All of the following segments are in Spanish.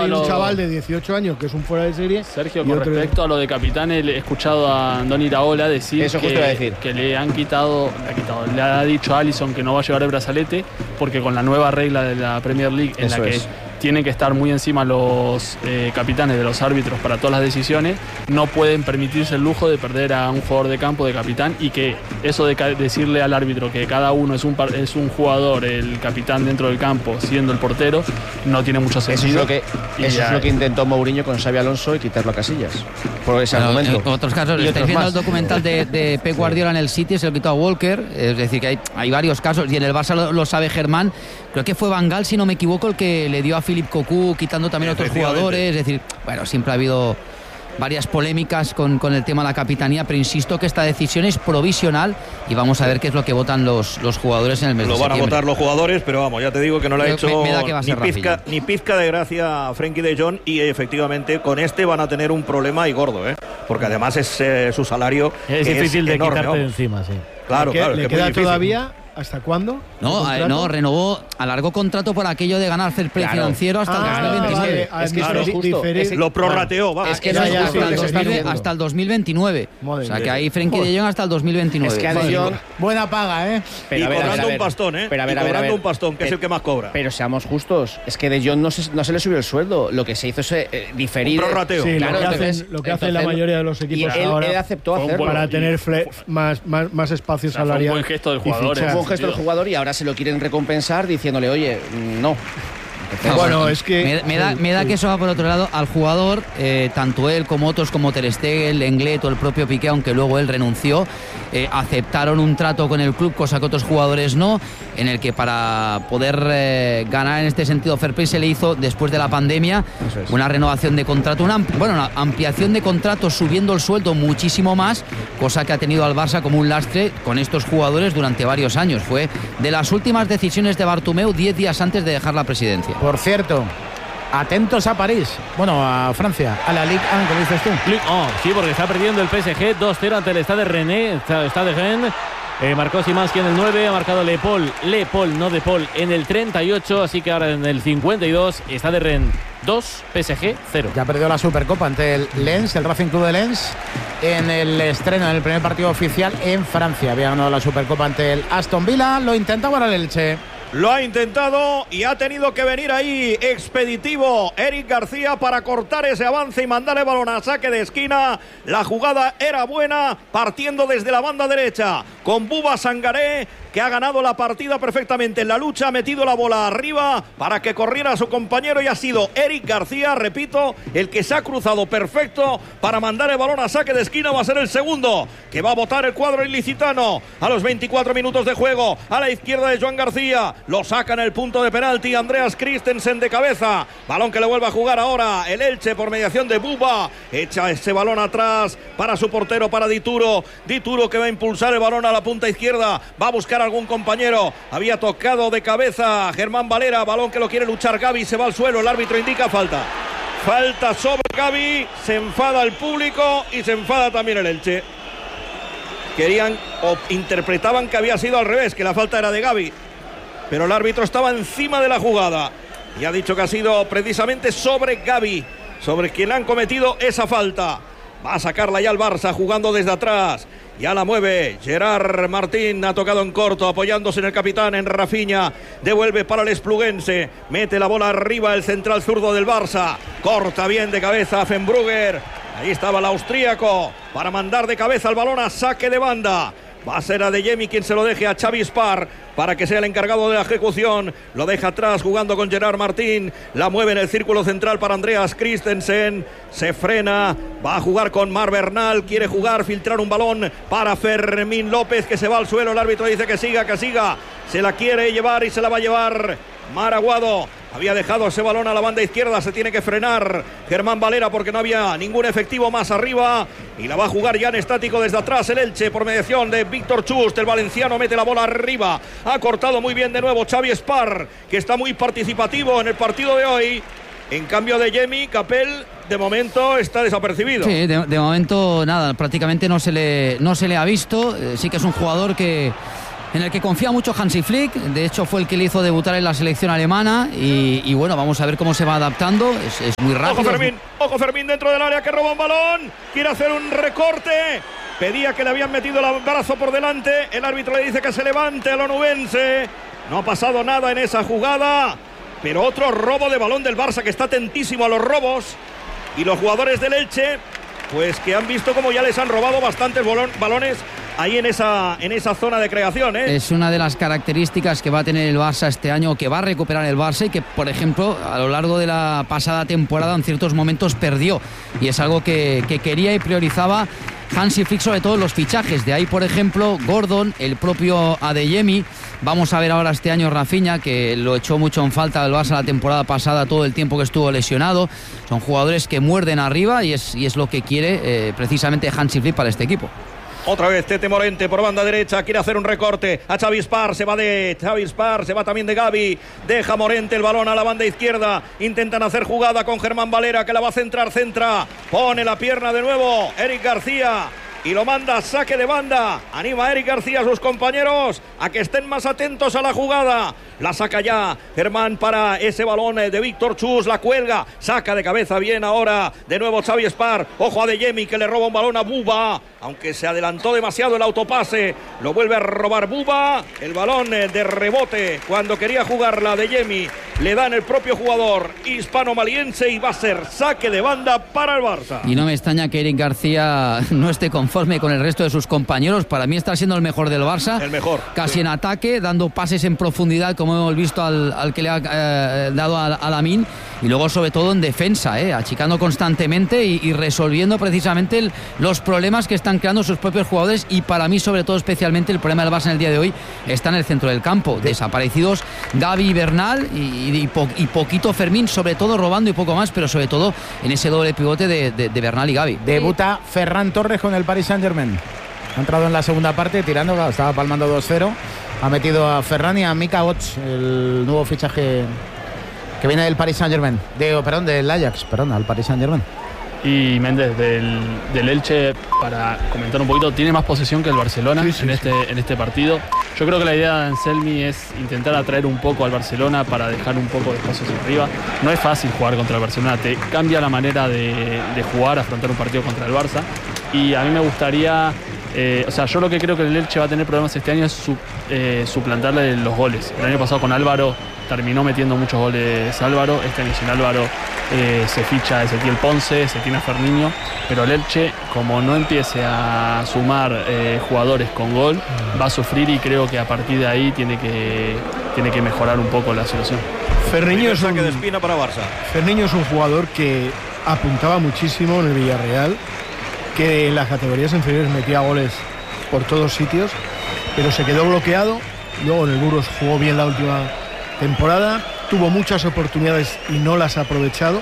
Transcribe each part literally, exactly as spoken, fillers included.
hay lo... un chaval de dieciocho años que es un fuera de serie. Sergio, con otro... respecto a lo de capitán, he escuchado a Andoni Iraola decir, Eso que, justo iba a decir que le han quitado, le, ha quitado, le ha dicho a Alisson que no va a llevar el brazalete porque con la nueva regla de la Premier League en Eso la que es. tienen que estar muy encima los eh, capitanes de los árbitros para todas las decisiones, no pueden permitirse el lujo de perder a un jugador de campo de capitán, y que eso de decirle al árbitro que cada uno es un, es un jugador, el capitán dentro del campo, siendo el portero, no tiene mucho sentido. Eso es lo que, eso es lo que intentó Mourinho con Xabi Alonso y quitarlo a Casillas por ese Pero argumento. En otros casos, estáis viendo más. El documental de, de Pep Guardiola en el City, se lo quitó a Walker, es decir, que hay, hay varios casos, y en el Barça lo, lo sabe Germán. Creo que fue Van Gaal, si no me equivoco, el que le dio a Philippe Cocu, quitando también a otros jugadores. Es decir, bueno, siempre ha habido varias polémicas con, con el tema de la capitanía, pero insisto que esta decisión es provisional y vamos a ver qué es lo que votan los, los jugadores en el mes lo de septiembre. Lo van a votar los jugadores, pero vamos, ya te digo que no le ha hecho me, me da que va a ni, ser pizca, ni pizca de gracia a Frenkie de Jong, y efectivamente con este van a tener un problema y gordo, ¿eh? Porque además es eh, su salario es difícil es de enorme, quitarte de vamos. encima, sí. Claro, ¿Le, claro. ¿le es que queda muy difícil. todavía? ¿Hasta cuándo? No, eh, no, renovó, alargó contrato por aquello de ganar fair play claro. financiero hasta ah, el dos mil veintinueve. Vale. Es que claro, eso es justo. diferir, Lo prorrateó, va. Es que Eso no, es ya, hasta, sí, el lo dos mil, está hasta el dos mil veintinueve. Madre o sea mía. que ahí Frenkie de Jong hasta el dos mil veintinueve. Es que a De Jong, buena paga, ¿eh? pero y a ver, cobrando a ver, a ver. un pastón, ¿eh? Pero a ver, y a ver, cobrando a ver. un pastón, que pero, es el que más cobra. Pero seamos justos, es que De Jong no se, no se le subió el sueldo. Lo que se hizo es eh, diferir. Un prorrateo. Sí, Claro, lo que entonces, hacen, lo que entonces, hacen la mayoría de los y equipos él, ahora él aceptó hacerlo. para tener fle, más, más, más espacio O sea, fue un salarial. buen gesto del y jugador, fichar. Fue un gesto del jugador y ahora se lo quieren recompensar diciéndole, oye, no. No, Bueno, es que me, me da, me da sí. que eso va por otro lado al jugador, eh, tanto él como otros como Ter Stegen, Lenglet o el propio Piqué, aunque luego él renunció, eh, aceptaron un trato con el club, cosa que otros jugadores no, en el que para poder eh, ganar en este sentido fair play se le hizo después de la pandemia es. una renovación de contrato, una, bueno, una ampliación de contrato subiendo el sueldo muchísimo más, cosa que ha tenido al Barça como un lastre con estos jugadores durante varios años. Fue de las últimas decisiones de Bartomeu diez días antes de dejar la presidencia. Por cierto, atentos a París, bueno, a Francia, a la Ligue uno, ¿qué dices tú? Ligue uno, sí, porque está perdiendo el P S G dos cero ante el Stade Rennes, Stade Rennes. Eh, marcó Szymanski en el nueve, ha marcado Le Paul, Le Paul, no De Paul, en el treinta y ocho, así que ahora en el cincuenta y dos, Stade Rennes dos, P S G cero. Ya perdió la Supercopa ante el Lens, el Racing Club de Lens, en el estreno, en el primer partido oficial en Francia. Había ganado la Supercopa ante el Aston Villa, lo intenta ahora el Elche. Lo ha intentado y ha tenido que venir ahí expeditivo Eric García para cortar ese avance y mandar el balón a saque de esquina. La jugada era buena, partiendo desde la banda derecha con Bouba Sangaré, que ha ganado la partida perfectamente en la lucha, ha metido la bola arriba para que corriera a su compañero y ha sido Eric García, repito, el que se ha cruzado perfecto para mandar el balón a saque de esquina. Va a ser el segundo que va a botar el cuadro ilicitano a los veinticuatro minutos de juego, a la izquierda de Joan García, lo saca en el punto de penalti Andreas Christensen de cabeza, balón que le vuelve a jugar ahora el Elche por mediación de Bouba, echa ese balón atrás para su portero, para Dituro, Dituro que va a impulsar el balón a la punta izquierda, va a buscar algún compañero, había tocado de cabeza Germán Valera, balón que lo quiere luchar Gavi, se va al suelo, el árbitro indica falta, falta sobre Gavi, se enfada el público y se enfada también el Elche. Querían o interpretaban que había sido al revés, que la falta era de Gavi, pero el árbitro estaba encima de la jugada y ha dicho que ha sido precisamente sobre Gavi, sobre quien han cometido esa falta. Va a sacarla ya el Barça jugando desde atrás. Ya la mueve Gerard Martín, ha tocado en corto, apoyándose en el capitán, en Rafinha. Devuelve para el Espluguense. Mete la bola arriba el central zurdo del Barça. Corta bien de cabeza a Fenbrugger. Ahí estaba el austríaco para mandar de cabeza el balón a saque de banda. Va a ser a Adeyemi quien se lo deje a Xavi Spar para que sea el encargado de la ejecución. Lo deja atrás jugando con Gerard Martín. La mueve en el círculo central para Andreas Christensen. Se frena. Va a jugar con Mar Bernal. Quiere jugar, filtrar un balón para Fermín López, que se va al suelo. El árbitro dice que siga, que siga. Se la quiere llevar y se la va a llevar Mar Aguado. Había dejado ese balón a la banda izquierda, se tiene que frenar Germán Valera porque no había ningún efectivo más arriba y la va a jugar ya en estático desde atrás el Elche por mediación de Víctor Chust. El valenciano mete la bola arriba, ha cortado muy bien de nuevo Xavi Spar, que está muy participativo en el partido de hoy. En cambio de Yemi, Capel de momento está desapercibido. Sí, de, de momento nada, prácticamente no se le, no se le ha visto. Eh, sí que es un jugador que en el que confía mucho Hansi Flick. De hecho fue el que le hizo debutar en la selección alemana y, y bueno, vamos a ver cómo se va adaptando. Es, es muy rápido. Ojo Fermín, ojo Fermín dentro del área que roba un balón, quiere hacer un recorte, pedía que le habían metido el brazo por delante, el árbitro le dice que se levante al onubense. No ha pasado nada en esa jugada, pero otro robo de balón del Barça, que está atentísimo a los robos, y los jugadores del Elche pues que han visto como ya les han robado bastantes bolón, balones ahí en esa, en esa zona de creación, ¿eh? Es una de las características que va a tener el Barça este año, que va a recuperar el Barça y que, por ejemplo, a lo largo de la pasada temporada en ciertos momentos perdió, y es algo que, que quería y priorizaba Hansi Flick, sobre todo los fichajes. De ahí, por ejemplo, Gordon, el propio Adeyemi. Vamos a ver ahora este año Rafinha, que lo echó mucho en falta del Barça la temporada pasada, todo el tiempo que estuvo lesionado. Son jugadores que muerden arriba y es, y es lo que quiere eh, precisamente Hansi Flick para este equipo. Otra vez Tete Morente por banda derecha, quiere hacer un recorte a Xavi Spar, se va de Xavi Spar, se va también de Gavi, deja Morente el balón a la banda izquierda, intentan hacer jugada con Germán Valera, que la va a centrar, centra, pone la pierna de nuevo Eric García y lo manda a saque de banda. Anima a Eric García a sus compañeros a que estén más atentos a la jugada. La saca ya Germán para ese balón de Víctor Chus, la cuelga, saca de cabeza bien ahora de nuevo Xavi Spar. Ojo a Adeyemi, que le roba un balón a Buba, aunque se adelantó demasiado el autopase, lo vuelve a robar Buba. El balón de rebote cuando quería jugarla Adeyemi le dan el propio jugador hispano-maliense y va a ser saque de banda para el Barça. Y no me extraña que Eric García no esté conforme con el resto de sus compañeros. Para mí está siendo el mejor del Barça, el mejor, casi sí. En ataque, dando pases en profundidad, como hemos visto al, al que le ha eh, dado a, a Lamine, y luego sobre todo en defensa, eh, achicando constantemente y, y resolviendo precisamente el, los problemas que están creando sus propios jugadores. Y para mí, sobre todo, especialmente el problema del Barça en el día de hoy está en el centro del campo, desaparecidos Gavi y Bernal y, y, po, y poquito Fermín, sobre todo robando y poco más, pero sobre todo en ese doble pivote de, de, de Bernal y Gavi. Debuta Ferran Torres con el Paris Saint-Germain. Ha entrado en la segunda parte tirando, claro, estaba palmando dos cero. Ha metido a Ferran y a Mika Ots, el nuevo fichaje que viene del Paris Saint-Germain. De, oh, perdón, del Ajax, perdón, al Paris Saint-Germain. Y Méndez, del, del Elche, para comentar un poquito, tiene más posesión que el Barcelona sí, sí, en, sí. Este, en este partido. Yo creo que la idea de Anselmi es intentar atraer un poco al Barcelona para dejar un poco de espacios arriba. No es fácil jugar contra el Barcelona, te cambia la manera de, de jugar, afrontar un partido contra el Barça. Y a mí me gustaría... Eh, o sea, yo lo que creo que el Elche va a tener problemas este año es su, eh, suplantarle los goles. El año pasado con Álvaro terminó metiendo muchos goles Álvaro. Este año sin Álvaro eh, se ficha a Ezequiel Ponce, se tiene a Ferniño. Pero el Elche, como no empiece a sumar eh, jugadores con gol, va a sufrir, y creo que a partir de ahí tiene que, tiene que mejorar un poco la situación. Ferniño es, un, saque de espina para Barça. Ferniño es un jugador que apuntaba muchísimo en el Villarreal, que en las categorías inferiores metía goles por todos sitios, pero se quedó bloqueado. Luego en el Burgos jugó bien la última temporada, tuvo muchas oportunidades y no las ha aprovechado,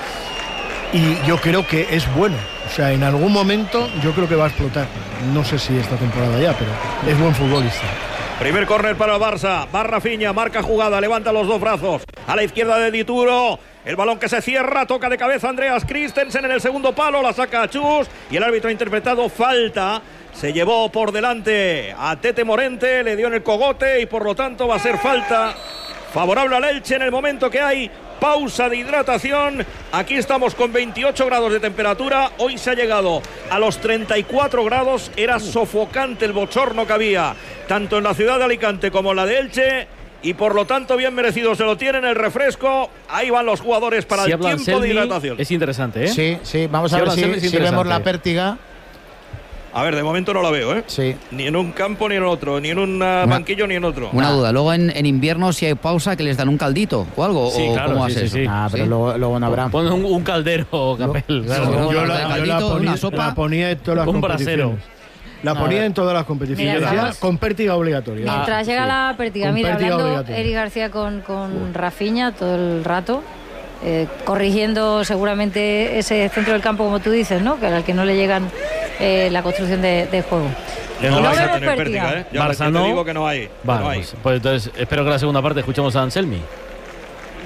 y yo creo que es bueno. O sea, en algún momento yo creo que va a explotar. No sé si esta temporada ya, pero es buen futbolista. Primer córner para el Barça, va Rafinha, marca jugada, levanta los dos brazos a la izquierda de Dituro. El balón que se cierra, toca de cabeza Andreas Christensen en el segundo palo, la saca a Chus y el árbitro ha interpretado falta. Se llevó por delante a Tete Morente, le dio en el cogote y por lo tanto va a ser falta favorable al Elche en el momento que hay pausa de hidratación. Aquí estamos con veintiocho grados de temperatura. Hoy se ha llegado a los treinta y cuatro grados. Era sofocante el bochorno que había tanto en la ciudad de Alicante como en la de Elche. Y por lo tanto bien merecido se lo tienen el refresco. Ahí van los jugadores para si el tiempo Anselmi, de hidratación. Es interesante, ¿eh? Sí, sí, vamos Si a ver Anselmi si, es si vemos interesante. la pértiga. A ver, de momento no la veo, ¿eh? Sí. Ni en un campo ni en otro, ni en un uh, banquillo ni en otro. Una duda, luego en, en invierno, si hay pausa, que les dan un caldito o algo, Sí, o claro, cómo sí, hace sí, eso. sí. Ah, pero ¿Sí? luego, luego no habrá. Pon un, un caldero, Capel. claro. Yo Yo la- la, yo la caldito, ponía, una sopa. la ponía en todas las Un competiciones. brasero. La ponía en todas las competiciones. Mira, Decía, vamos. con pértiga obligatoria. Mientras Ah, llega sí. la pértiga, Con mira, pértiga hablando obligatoria. Eric García con, con Rafinha todo el rato, eh, corrigiendo seguramente ese centro del campo, como tú dices, ¿no? Que al que no le llegan eh, la construcción de, de juego. No, No vais a vemos tener pértiga. pértiga, ¿eh? Ya, Barça ya te no. digo que no hay. que Vale, no hay. pues, pues entonces espero que la segunda parte escuchemos a Anselmi.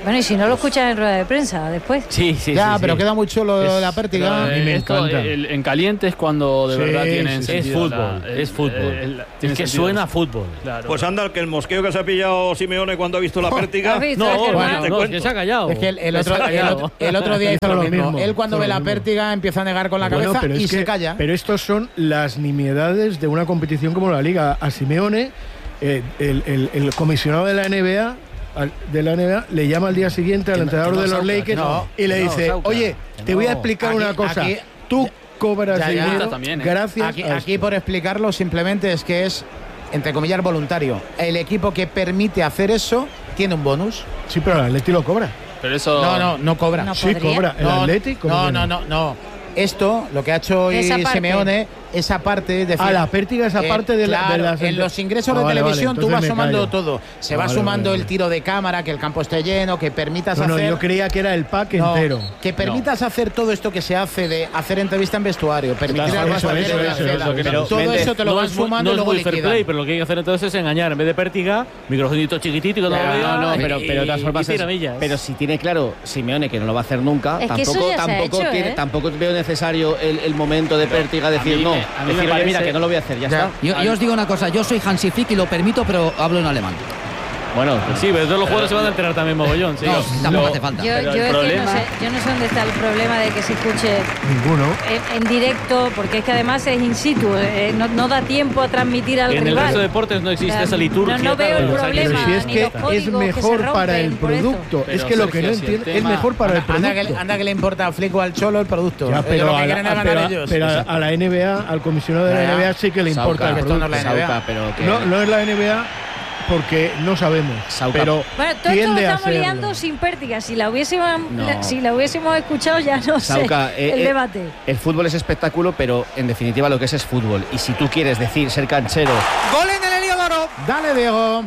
Bueno, y si no lo escuchas en rueda de prensa después. Sí, sí, Ya, sí, pero sí. queda muy chulo lo de la Pero, pértiga. mí me eh, esto, encanta. el- en caliente es cuando de Sí, verdad tiene sí, sí. Es sentido fútbol, la- el- es fútbol. el- el- tiene es que sentido. suena a fútbol. Claro. Pues anda, que el mosqueo que se ha pillado Simeone cuando ha visto la pértiga. ¿Has visto, No, Germán? bueno, Te no, es cuento. que se ha callado. Es que el, el Se otro, ha el, callado. otro, el otro día hizo Hizo lo lo mismo. mismo, Él cuando hizo ve lo la mismo. pértiga empieza a negar con la Bueno, cabeza pero y es se que- calla. Pero estos son las nimiedades de una competición como la Liga. A Simeone, eh, el, el- el comisionado de la N B A, al- de la N B A, le llama al día siguiente al Que no, entrenador que no, de los Sauca, Lakers que no, y le que no, dice, Sauca, oye, que te voy a no. explicar Aquí- una cosa. aquí- Tú cobras Ya, ya. dinero También, ¿eh? gracias Aquí, a aquí esto. por explicarlo simplemente es que es, entre comillas, voluntario. El equipo que permite hacer eso tiene un bonus. Sí, pero el Atleti lo cobra. Pero eso. No, no, no cobra. No Sí, podría. cobra. El No, Atleti, ¿cómo no, que no, no, no. Esto, lo que ha hecho hoy Esa parte. Simeone, esa parte, es decir, Ah, la pértiga, esa eh, parte de, la, de claro, las... en los ingresos Ah, de vale, televisión vale, tú vas entonces me sumando callo. todo. Se Ah, va vale, sumando vale, el tiro de cámara, que el campo esté lleno, que permitas No, no, hacer. yo creía que era el pack No, entero. que permitas hacer todo esto que se hace de hacer entrevista en vestuario, permitir Eso, al eso, reportero eso, de eso, hacer- eso, que Pero, todo Méndez, eso te lo no van es muy- sumando no y es luego muy fair liquidan. play, pero lo que hay que hacer entonces es engañar. En vez de pértiga, microfonito chiquitito que no Pero, lo vea. no, no, pero, y- pero de todas y formas es- tiramillas. pero si tiene claro Simeone que no lo va a hacer nunca, Es que eso tampoco, ya se ha tampoco, hecho, tiene, ¿eh? tampoco veo necesario el, el momento de pértiga decir mí no. me- a mí me decir, oye, parece- mira, que no lo voy a hacer, ya, Ya. está. Yo, yo os digo una cosa, yo soy Hansi Flick y lo permito, pero hablo en alemán. Bueno, Sí, pero todos los jugadores se van a enterar también mogollón. Sí. No, tampoco Lo- hace falta. Yo, Pero yo el es que problema- no sé, yo no sé dónde está el problema de que se escuche Ninguno. en, en directo, porque es que además es in situ, eh, no, no da tiempo a transmitir al En el rival. resto de deportes no existe O sea, esa liturgia. no- no veo el tal, o sea, que problema. Pero si es ni que los códigos es que se mejor rompen para el por eso. producto. Es Pero, que lo que no Sergio, si el entiendo es tema- mejor para el Anda, anda que, producto. anda que le importa a Flick o al Cholo el producto. Ya, Ellos pero lo que a quieren la, es ganar pero- ellos. pero a- a la N B A, al comisionado de la Ya, ya. N B A sí que le importa Sauca, el que esto no producto. es la N B A. Sauca, pero que... No, no es la N B A porque no sabemos. Sauca. Pero Bueno, todo esto lo tiende a estamos serlo. liando sin pértiga. Si la hubiésemos, No. la- si la hubiésemos escuchado, ya no Sauca, sé eh, el eh, debate. El fútbol es espectáculo, pero en definitiva lo que es es fútbol. Y si tú quieres decir ser canchero, Gol en el Heliodoro. Dale, Diego.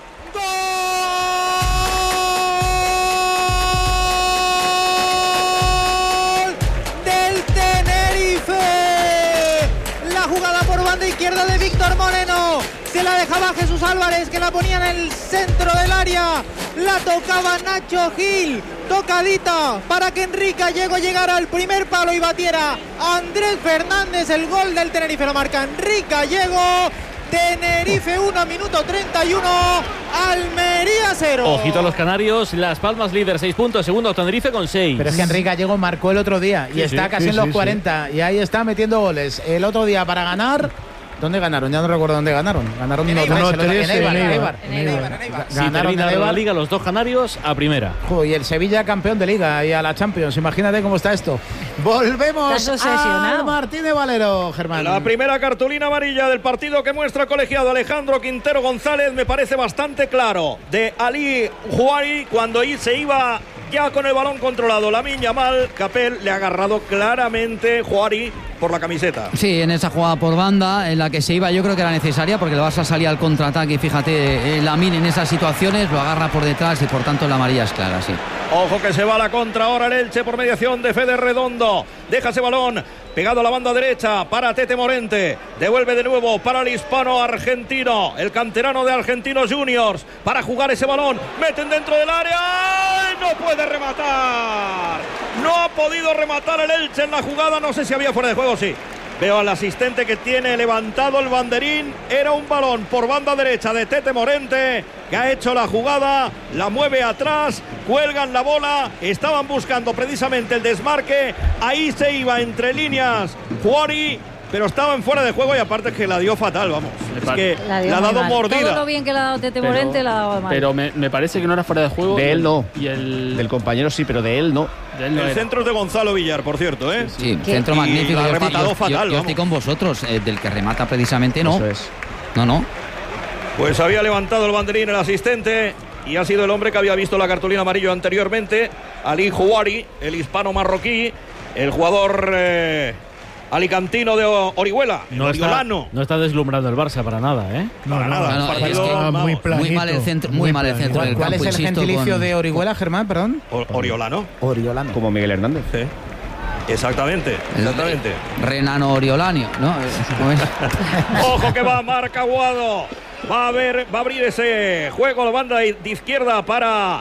¡Gol del Tenerife! La jugada por banda izquierda de Víctor Moreno. Se la dejaba Jesús Álvarez, que la ponía en el centro del área. La tocaba Nacho Gil. Tocadita para que Enrique Gallego llegara al primer palo y batiera a Andrés Fernández. El gol del Tenerife lo marca Enrique Gallego. Tenerife uno, minuto treinta y uno. Almería cero. Ojito a los canarios, Las Palmas líder, seis puntos, segundo Tenerife con seis. Pero es que Enrique Gallego marcó el otro día y Sí, está sí, casi sí, en los sí, cuarenta y ahí está metiendo goles. El otro día para ganar. ¿Dónde ganaron? Ya no recuerdo dónde ganaron. Ganaron uno tres, uno el otro- tres en Eibar, en en Eibar. Eibar. En Eibar, en Eibar. Si Ganaron termina en la Eibar. liga, los dos canarios a primera. Jo, y el Sevilla campeón de liga y a la Champions. Imagínate cómo está esto. Volvemos Estás obsesionado. a Martínez Valero, Germán. La primera cartulina amarilla del partido que muestra el colegiado Alejandro Quintero González me parece bastante claro. De Ali Juari cuando ahí se iba ya con el balón controlado. Lamine Yamal, Capel le ha agarrado claramente Juari por la camiseta. Sí, en esa jugada por banda, en la que se iba, yo creo que era necesaria, porque el Barça salía al contraataque y fíjate, eh, Lamine en esas situaciones lo agarra por detrás y por tanto la amarilla es clara, sí. Ojo que se va a la contra ahora el Elche por mediación de Fede Redondo. Deja ese balón pegado a la banda derecha para Tete Morente. Devuelve de nuevo para el hispano argentino, el canterano de Argentinos Juniors, para jugar ese balón. Meten dentro del área. ¡Ay! No puede rematar. No ha podido rematar el Elche en la jugada. No sé si había fuera de juego, sí. Veo al asistente que tiene levantado el banderín. Era un balón por banda derecha de Tete Morente, que ha hecho la jugada, la mueve atrás, cuelgan la bola. Estaban buscando precisamente el desmarque. Ahí se iba entre líneas Juari, pero estaba en fuera de juego y aparte que la dio fatal, vamos. Es que La dio le ha muy dado mal. Todo mordida. lo bien que le ha dado Tete Morente la ha dado mal. Pero me, me parece que no era fuera de juego. De él no. Y el. del compañero sí, pero de él no. de él no El era. centro es de Gonzalo Villar, por cierto, ¿eh? Sí, ¿Qué? centro Y magnífico. la ha Yo estoy- rematado yo- fatal, yo- yo vamos. estoy con vosotros, eh, del que remata precisamente no. Eso es. No, no. Pues había levantado el banderín el asistente y ha sido el hombre que había visto la cartulina amarillo anteriormente, Ali Juari, el hispano marroquí, el jugador eh, alicantino de O- Orihuela, el No está, oriolano. no está deslumbrando el Barça para nada, ¿eh? Para nada, No, no, un es partido, que vamos, muy Muy planito, mal el centro, muy, muy mal el planito. centro del ¿Cuál campo, es el insisto, gentilicio con- de Orihuela, Germán? Perdón. O- Oriolano. Oriolano. Como Miguel Hernández. Sí. Exactamente, exactamente. Renano Oriolanio, ¿no? ¿Cómo es? Ojo que va Marc Aguado. Va a ver, va a abrir ese juego la banda de izquierda para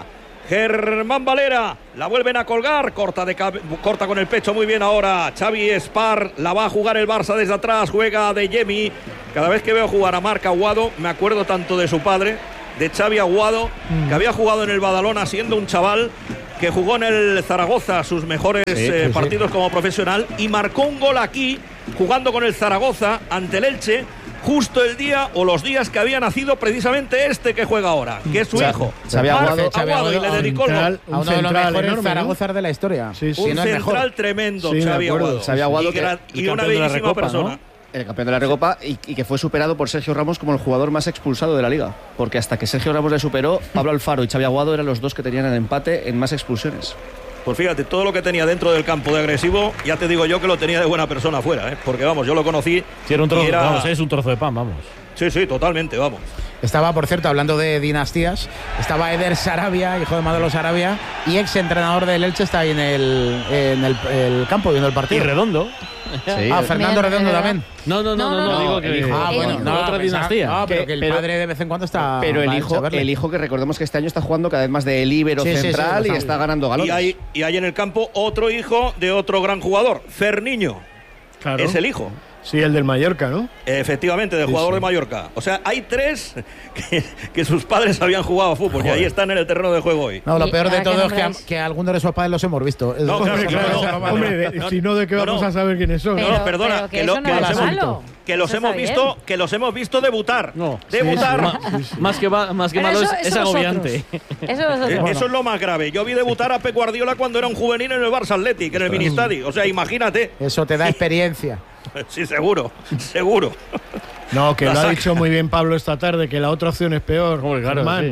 Germán Valera, la vuelven a colgar, corta, de, corta con el pecho muy bien ahora Xavi Espar, la va a jugar el Barça desde atrás, juega de Yemi. Cada vez que veo jugar a Marc Aguado me acuerdo tanto de su padre, de Xavi Aguado, mm. que había jugado en el Badalona siendo un chaval, que jugó en el Zaragoza sus mejores sí, eh, sí, partidos sí. como profesional y marcó un gol aquí jugando con el Zaragoza ante el Elche, justo el día o los días que había nacido precisamente este que juega ahora, que es su Xavi, hijo. Xavi Aguado, Xavi Aguado, y le dedicó central, a uno de los mejores ¿no? Zaragozas de la historia. Sí, sí. Un no central tremendo, sí, Xavi Aguado. Xavi Aguado y, que, y, y una bellísima persona. ¿no? El campeón de la Recopa y, y que fue superado por Sergio Ramos como el jugador más expulsado de la Liga. Porque hasta que Sergio Ramos le superó, Pablo Alfaro y Xavi Aguado eran los dos que tenían el empate en más expulsiones. Pues fíjate, todo lo que tenía dentro del campo de agresivo, ya te digo yo que lo tenía de buena persona afuera, ¿eh? Porque vamos, yo lo conocí. Sí, era un trozo, era... vamos, es un trozo de pan, vamos. Sí, sí, totalmente, vamos. Estaba, por cierto, hablando de dinastías, estaba Eder Sarabia, hijo de Manolo Sarabia, y ex entrenador del Elche, está ahí en el, en el, el campo viendo el partido. Y Redondo. Sí, ah, Fernando bien, Redondo bien, también. No, no, no, no, no, no, no digo que hijo. Ah, bueno, no, otra dinastía. No, pero que, que el pero, padre de vez en cuando está. Pero el hijo, el hijo que recordemos que este año está jugando cada vez más de líbero sí, central sí, sí, y está ganando galones. Y hay, y hay en el campo otro hijo de otro gran jugador, Ferniño. Claro. Es el hijo. Sí, el del Mallorca, ¿no? Efectivamente, del sí, jugador sí. de Mallorca. O sea, hay tres que, que sus padres habían jugado a fútbol. Joder. Y ahí están en el terreno de juego hoy. No, lo peor de todo es que, a, que a alguno de sus padres los hemos visto. No, claro, claro, claro, no, hombre, no, si no, ¿de qué no, vamos no. a saber quiénes son? Pero, no, perdona, que, que, lo, no que, los hemos, que los hemos visto, que los hemos visto debutar. No, debutar. Sí, sí, sí. Más que, va, más que malo eso, es, eso es agobiante. Eso, eso es lo más grave. Yo vi debutar a Pep Guardiola cuando era un juvenil en el Barça Athletic, en el Ministadi. O sea, imagínate. Eso te da experiencia. Sí, seguro, seguro. No, que la lo ha dicho muy bien Pablo esta tarde, que la otra opción es peor. Hombre, claro, sí.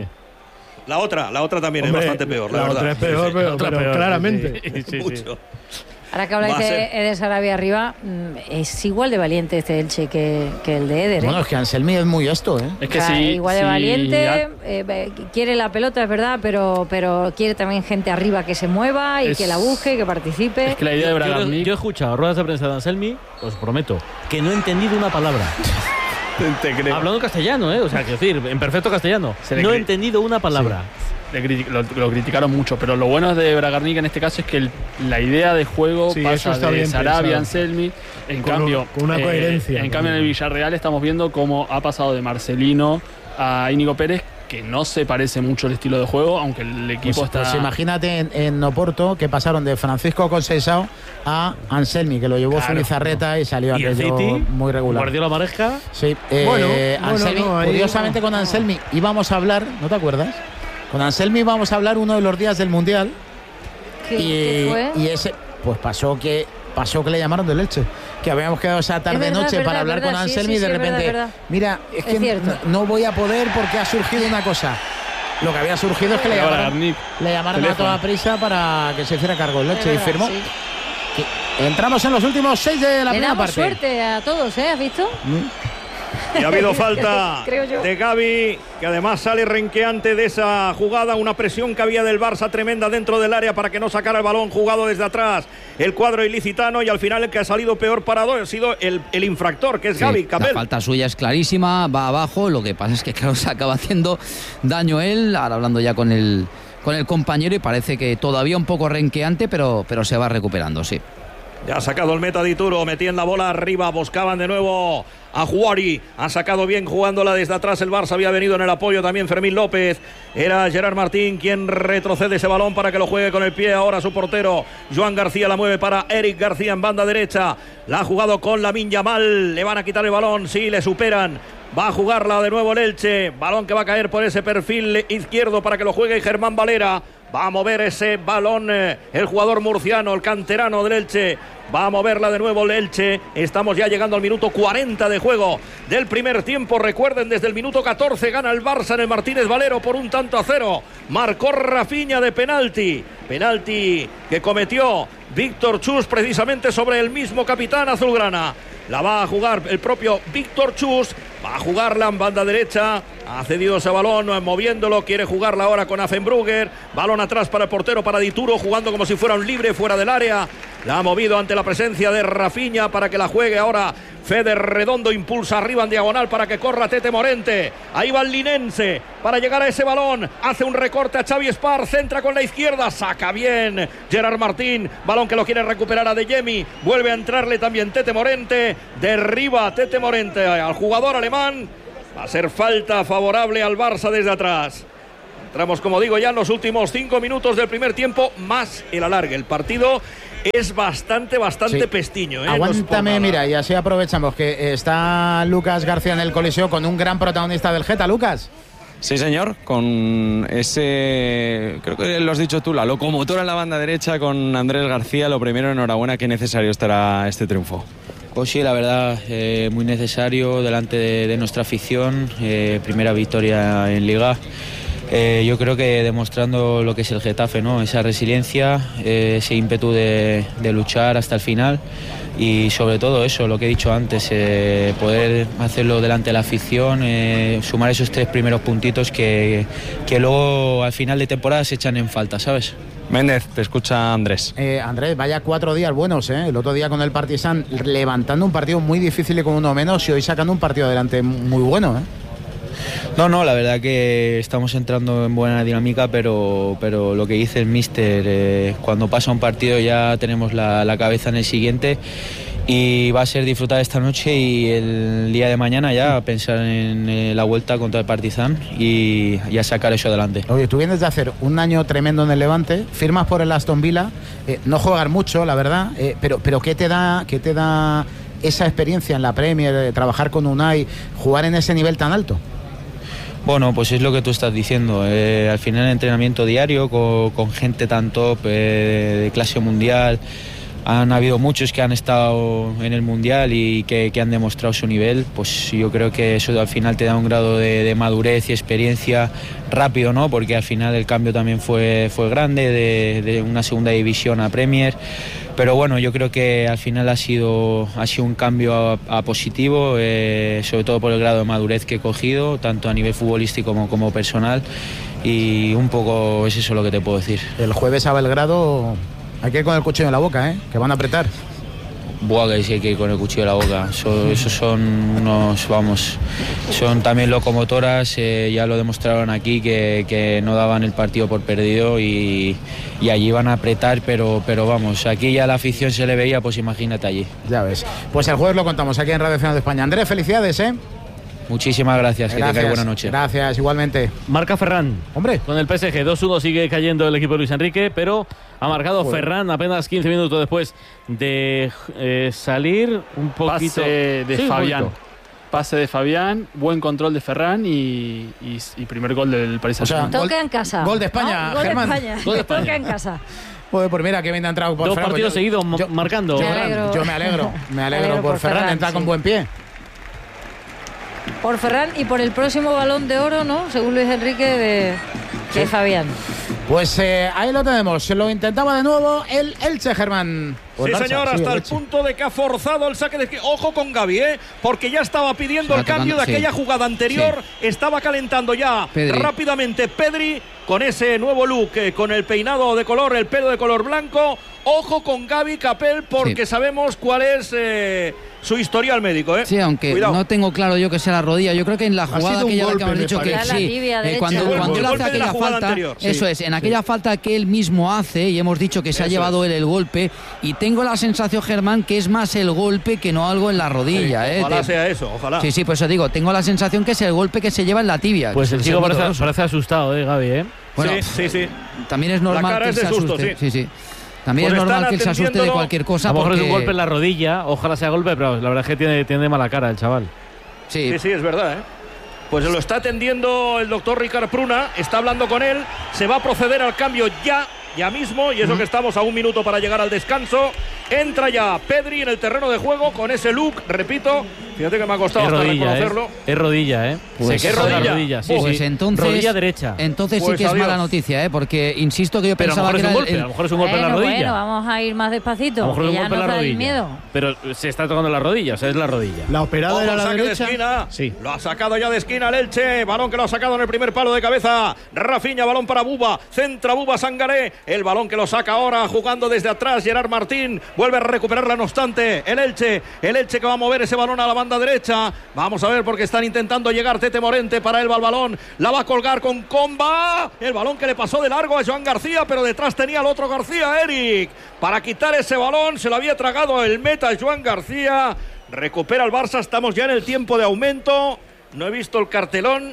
La otra, la otra también Hombre, es bastante peor, la, la verdad. otra es peor, sí, sí. pero, pero peor, claramente. Sí, sí, Mucho. Sí. Ahora que habláis de Eder Sarabia arriba, es igual de valiente este Elche que, que el de Eder. ¿eh? Bueno, es que Anselmi es muy esto, ¿eh? Es que sí. Igual de sí, valiente, ya... eh, quiere la pelota, es verdad, pero, pero quiere también gente arriba que se mueva y es... que la busque, que participe. Es que la idea de Bragarnik... Yo, yo he escuchado ruedas de prensa de Anselmi, os prometo, que no he entendido una palabra. Hablando castellano, ¿eh? O sea, quiero decir, en perfecto castellano. No he entendido una palabra. Sí. Lo, lo criticaron mucho, pero lo bueno de Bragarnik en este caso es que el, la idea de juego sí, pasa de Sarabia, Anselmi, en con cambio, un, con una coherencia. Eh, en cambio en el Villarreal estamos viendo cómo ha pasado de Marcelino a Íñigo Pérez, que no se parece mucho el estilo de juego, aunque el equipo pues, está... Pues imagínate en, en Oporto que pasaron de Francisco Conceição a Anselmi, que lo llevó claro, Zubizarreta no. y salió ¿Y aquello City? Muy regular. ¿Guardiola Maresca? Sí. Eh, bueno, Anselmi, bueno, no, curiosamente no. con Anselmi íbamos a hablar, ¿no te acuerdas? Con Anselmi íbamos a hablar uno de los días del Mundial. ¿Qué, y, ¿qué fue? y ese, pues pasó que... Pasó que le llamaron del Elche, que habíamos quedado esa tarde-noche para hablar verdad, con Anselmi sí, sí, y de sí, repente, verdad, mira, es, es que no, no voy a poder porque ha surgido una cosa. Lo que había surgido es que le llamaron, le llamaron a toda prisa para que se hiciera cargo del Elche y firmó. Sí. Entramos en los últimos seis de la Le primera damos parte. Suerte a todos, ¿eh? ¿Has visto? ¿Mm? Y ha habido falta de Gavi, que además sale renqueante de esa jugada. Una presión que había del Barça tremenda dentro del área para que no sacara el balón jugado desde atrás. El cuadro ilicitano, y al final el que ha salido peor parado ha sido el, el infractor, que es sí, Gavi Capel. La falta suya es clarísima, va abajo. Lo que pasa es que claro, se acaba haciendo daño él. Ahora hablando ya con el, con el compañero, y parece que todavía un poco renqueante, pero, pero se va recuperando, sí. Ya ha sacado el meta Dituro, metían la bola arriba, buscaban de nuevo a Juari, ha sacado bien jugándola desde atrás el Barça, había venido en el apoyo también Fermín López, era Gerard Martín quien retrocede ese balón para que lo juegue con el pie, ahora su portero Joan García la mueve para Eric García en banda derecha, la ha jugado con Lamine Yamal, le van a quitar el balón, sí, le superan. Va a jugarla de nuevo el Elche, balón que va a caer por ese perfil izquierdo para que lo juegue Germán Valera. Va a mover ese balón eh, el jugador murciano, el canterano del Elche. Va a moverla de nuevo el Elche. Estamos ya llegando al minuto cuarenta de juego del primer tiempo. Recuerden, desde el minuto catorce gana el Barça en el Martínez Valero por un tanto a cero. Marcó Rafinha de penalti. Penalti que cometió Víctor Chus precisamente sobre el mismo capitán azulgrana. La va a jugar el propio Víctor Chus. Va a jugarla en banda derecha. Ha cedido ese balón, moviéndolo. Quiere jugarla ahora con Affenbrugger. Balón atrás para el portero, para Dituro, jugando como si fuera un libre fuera del área. La ha movido ante la presencia de Rafinha para que la juegue ahora. Fede Redondo impulsa arriba en diagonal para que corra Tete Morente. Ahí va el linense para llegar a ese balón. Hace un recorte a Xavi Espar. Centra con la izquierda. Saca bien Gerard Martín. Balón que lo quiere recuperar a De Jemi. Vuelve a entrarle también Tete Morente. Derriba a Tete Morente al jugador alemán. Va a ser falta favorable al Barça desde atrás. Entramos, como digo, ya en los últimos cinco minutos del primer tiempo, más el alargue. El partido es bastante, bastante sí. pestiño. ¿eh? Aguántame, mira, y así aprovechamos que está Lucas García en el Coliseo con un gran protagonista del Geta. Lucas. Sí, señor, con ese, creo que lo has dicho tú, la locomotora en la banda derecha con Andrés García. Lo primero, enhorabuena, qué necesario estará este triunfo. Pues sí, la verdad, eh, muy necesario delante de, de nuestra afición. Eh, primera victoria en Liga. Eh, yo creo que demostrando lo que es el Getafe, ¿no? Esa resiliencia, eh, ese ímpetu de, de luchar hasta el final y sobre todo eso, lo que he dicho antes, eh, poder hacerlo delante de la afición, eh, sumar esos tres primeros puntitos que, que luego al final de temporada se echan en falta, ¿sabes? Méndez, te escucha Andrés. Eh, Andrés, vaya cuatro días buenos, ¿eh? El otro día con el Partizan levantando un partido muy difícil y con uno menos y hoy sacando un partido adelante muy bueno, ¿eh? No, no, la verdad que estamos entrando en buena dinámica, pero, pero lo que dice el míster, eh, cuando pasa un partido ya tenemos la, la cabeza en el siguiente y va a ser disfrutar esta noche y el día de mañana ya pensar en eh, la vuelta contra el Partizan y ya sacar eso adelante. Oye, tú vienes de hacer un año tremendo en el Levante, firmas por el Aston Villa, eh, no jugar mucho, la verdad, eh, pero, pero ¿qué te da, qué te da esa experiencia en la Premier, eh, trabajar con Unai, jugar en ese nivel tan alto? Bueno, pues es lo que tú estás diciendo. Eh, al final el entrenamiento diario con, con gente tan top, eh, de clase mundial. Han habido muchos que han estado en el Mundial y que, que han demostrado su nivel. Pues yo creo que eso al final te da un grado de, de madurez y experiencia rápido, ¿no? Porque al final el cambio también fue, fue grande de, de una segunda división a Premier. Pero bueno, yo creo que al final ha sido, ha sido un cambio a, a positivo, eh, sobre todo por el grado de madurez que he cogido, tanto a nivel futbolístico como, como personal. Y un poco es eso lo que te puedo decir. El jueves a Belgrado hay que ir con el cuchillo en la boca, ¿eh? Que van a apretar. Buah, que sí hay que ir con el cuchillo en la boca. Eso, esos son unos, vamos, son también locomotoras, eh, ya lo demostraron aquí, que, que no daban el partido por perdido y, y allí van a apretar, pero, pero vamos, aquí ya la afición se le veía, pues imagínate allí. Ya ves. Pues el jueves lo contamos aquí en Radio Nacional de España. Andrés, felicidades, ¿eh? Muchísimas gracias, gracias, que tengáis buena noche. Gracias, igualmente. Marca Ferran. Hombre. Con el P S G, dos uno sigue cayendo el equipo de Luis Enrique, pero ha marcado Joder. Ferran apenas quince minutos después de eh, salir un poquito. Pase de sí, Fabián. Pase de Fabián, buen control de Ferran y, y, y primer gol del Paris Saint-Germain. O sea, toca en casa. Gol de España, ¿no? Gol Germán. de España. Gol de España. Toca en casa. Joder, pues mira que bien ha entrado por Dos Ferran. partidos yo, seguidos yo, marcando. Yo, me alegro. yo me alegro, me alegro, alegro por, por Ferran, Ferran, entra sí. con buen pie. Por Ferran y por el próximo Balón de Oro, ¿no? Según Luis Enrique, de, sí. de Fabián. Pues eh, ahí lo tenemos. Se lo intentaba de nuevo el Elche, Germán. Sí, señor, hasta el punto de que ha forzado el saque de... Ojo con Gavi, ¿eh? Porque ya estaba pidiendo el cambio tocando, de aquella sí. jugada anterior. Sí. Estaba calentando ya Pedri. rápidamente Pedri con ese nuevo look, eh, con el peinado de color, el pelo de color blanco. Ojo con Gavi Capel, porque sí. sabemos cuál es eh, su historial médico, ¿eh? Sí, aunque Cuidado. no tengo claro yo que sea la rodilla. Yo creo que en la jugada aquella golpe, que hemos dicho que sí, eh, cuando, bueno, cuando él hace aquella falta, anterior. eso sí. es, en aquella sí. falta que él mismo hace, y hemos dicho que se eso ha llevado es. él el golpe, y tengo la sensación, Germán, que es más el golpe que no algo en la rodilla. Sí, eh, ojalá de... sea eso, ojalá. Sí, sí, pues eso digo, tengo la sensación que es el golpe que se lleva en la tibia. Pues el chico parece, parece asustado, ¿eh, Gavi? ¿eh? Bueno, sí, sí, sí. También es normal que él se susto, asuste. Sí, sí. sí. También pues es normal que él se asuste de cualquier cosa. A lo mejor porque... es un golpe en la rodilla, ojalá sea golpe, pero la verdad es que tiene, tiene mala cara el chaval. Sí, sí, sí, es verdad, ¿eh? Pues lo está atendiendo el doctor Ricard Pruna, está hablando con él, se va a proceder al cambio ya, ya mismo, y eso uh-huh. que estamos a un minuto para llegar al descanso. Entra ya Pedri en el terreno de juego con ese look, repito, Fíjate que me ha costado Es hasta rodilla, reconocerlo. ¿eh? Es rodilla, ¿eh? Pues Se ¿es queja de la rodilla? rodilla, sí, Pues sí. entonces, rodilla derecha. Entonces Pues sí que es adiós. mala noticia, ¿eh? Porque insisto que yo Pero a lo pensaba mejor que es un era golpe, el- a lo mejor es un golpe en la Bueno, rodilla. bueno, vamos a ir más despacito. A lo mejor es que un ya golpe en nos la da el rodilla. miedo. Pero se está tocando la rodilla, o sea, es la rodilla. La operada Ojo, era la saque derecha. de esquina. Sí. Lo ha sacado ya de esquina el Elche. Balón que lo ha sacado en el primer palo de cabeza. Rafinha, balón para Buba. Centra Buba Sangaré. El balón que lo saca ahora jugando desde atrás. Gerard Martín vuelve a recuperarla, no obstante. El Elche. El Elche que va a mover ese balón a la banda derecha. Vamos a ver porque están intentando llegar Tete Morente. Para él va el balón. La va a colgar con Comba. El balón que le pasó de largo a Joan García, pero detrás tenía al otro García, Eric. Para quitar ese balón se lo había tragado el meta Joan García. Recupera el Barça. Estamos ya en el tiempo de aumento. No he visto el cartelón,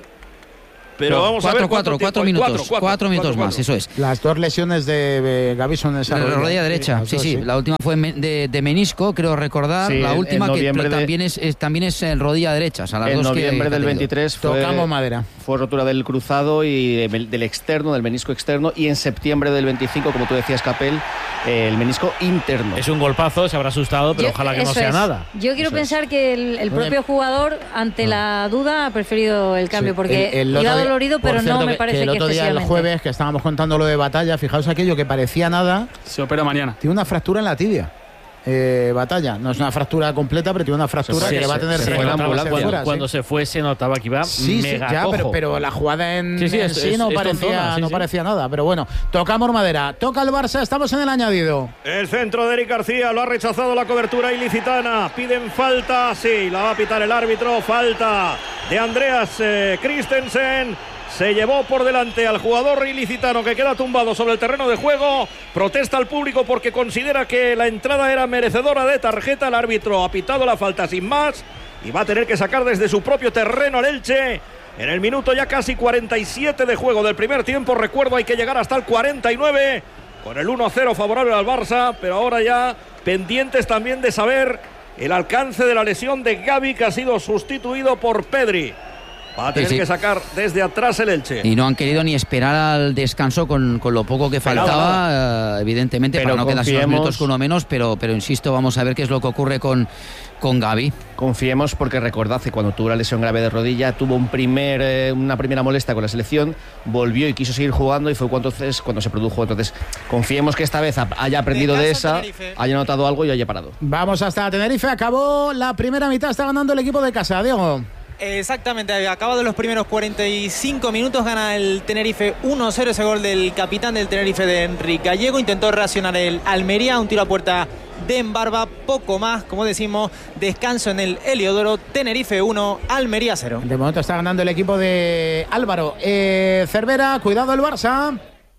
pero No, vamos cuatro, a ver cuánto cuatro, cuatro tiempo hay. minutos, cuatro, minutos más, eso es. Las dos lesiones de eh, Gavi son esa La rodilla. rodilla derecha, las sí, dos, sí. La última fue me- de, de menisco, creo recordar. Sí, la en- última en que noviembre pero de- también es, es- también es en rodilla derecha. O sea, las En dos que- noviembre que ha del tenido. veintitrés fue, Tocamos madera. fue rotura del cruzado y de- del externo, del menisco externo, y en septiembre del veinticinco, como tú decías, Capel, eh, el menisco interno. Es un golpazo, se habrá asustado, pero Yo- ojalá que no eso sea es. nada. Yo quiero Eso es. pensar que el, el propio jugador, ante la duda, ha preferido el cambio, Sí, porque el- el iba otro día- dolorido, por pero cierto, no me que- parece que que, el otro día, el excesivamente. jueves, que estábamos contando lo de Batalla, fijaos aquello que parecía nada, Se opera mañana. tiene una fractura en la tibia. Eh, Batalla, no es una fractura completa, pero tiene una fractura Sí, que le va a se- tener se que fue la tratar ambulancia. fuera, Cuando, sí. cuando se fue se notaba que iba Sí, sí, mega ya, pero, cojo. pero la jugada en Sí, sí, en es- sí es- no, es parecía, tontona, sí, no sí. parecía nada. Pero bueno, tocamos madera, toca el Barça, estamos en el añadido. El centro de Eric García lo ha rechazado la cobertura ilicitana. Piden falta, sí, la va a pitar el árbitro. Falta de Andreas eh, Christensen. Se llevó por delante al jugador ilicitano que queda tumbado sobre el terreno de juego. Protesta al público porque considera que la entrada era merecedora de tarjeta. El árbitro ha pitado la falta sin más y va a tener que sacar desde su propio terreno al Elche. En el minuto ya casi cuarenta y siete de juego del primer tiempo. Recuerdo, hay que llegar hasta el cuarenta y nueve con el uno a cero favorable al Barça, pero ahora ya pendientes también de saber el alcance de la lesión de Gavi, que ha sido sustituido por Pedri. Va a tener Sí, sí. que sacar desde atrás el Elche. Y no han querido ni esperar al descanso con, con lo poco que faltaba, eh, evidentemente, Pero para no quedarse unos confiemos- minutos con uno menos, pero, pero insisto, vamos a ver qué es lo que ocurre con, con Gavi. Confiemos, porque recordad que cuando tuvo la lesión grave de rodilla, tuvo un primer, eh, una primera molestia con la selección, volvió y quiso seguir jugando y fue cuando, entonces, cuando se produjo. Entonces, confiemos que esta vez ha- haya aprendido de Descanso esa, en Tenerife. haya notado algo y haya parado. Vamos hasta Tenerife, acabó la primera mitad, está ganando el equipo de casa, Diego. Exactamente, acabado los primeros cuarenta y cinco minutos, gana el Tenerife uno cero, ese gol del capitán del Tenerife, de Enrique Gallego. Intentó reaccionar el Almería, un tiro a puerta de Embarba, poco más, como decimos. Descanso en el Heliodoro, Tenerife uno, Almería cero. De momento está ganando el equipo de Álvaro. Eh, Cervera, cuidado el Barça.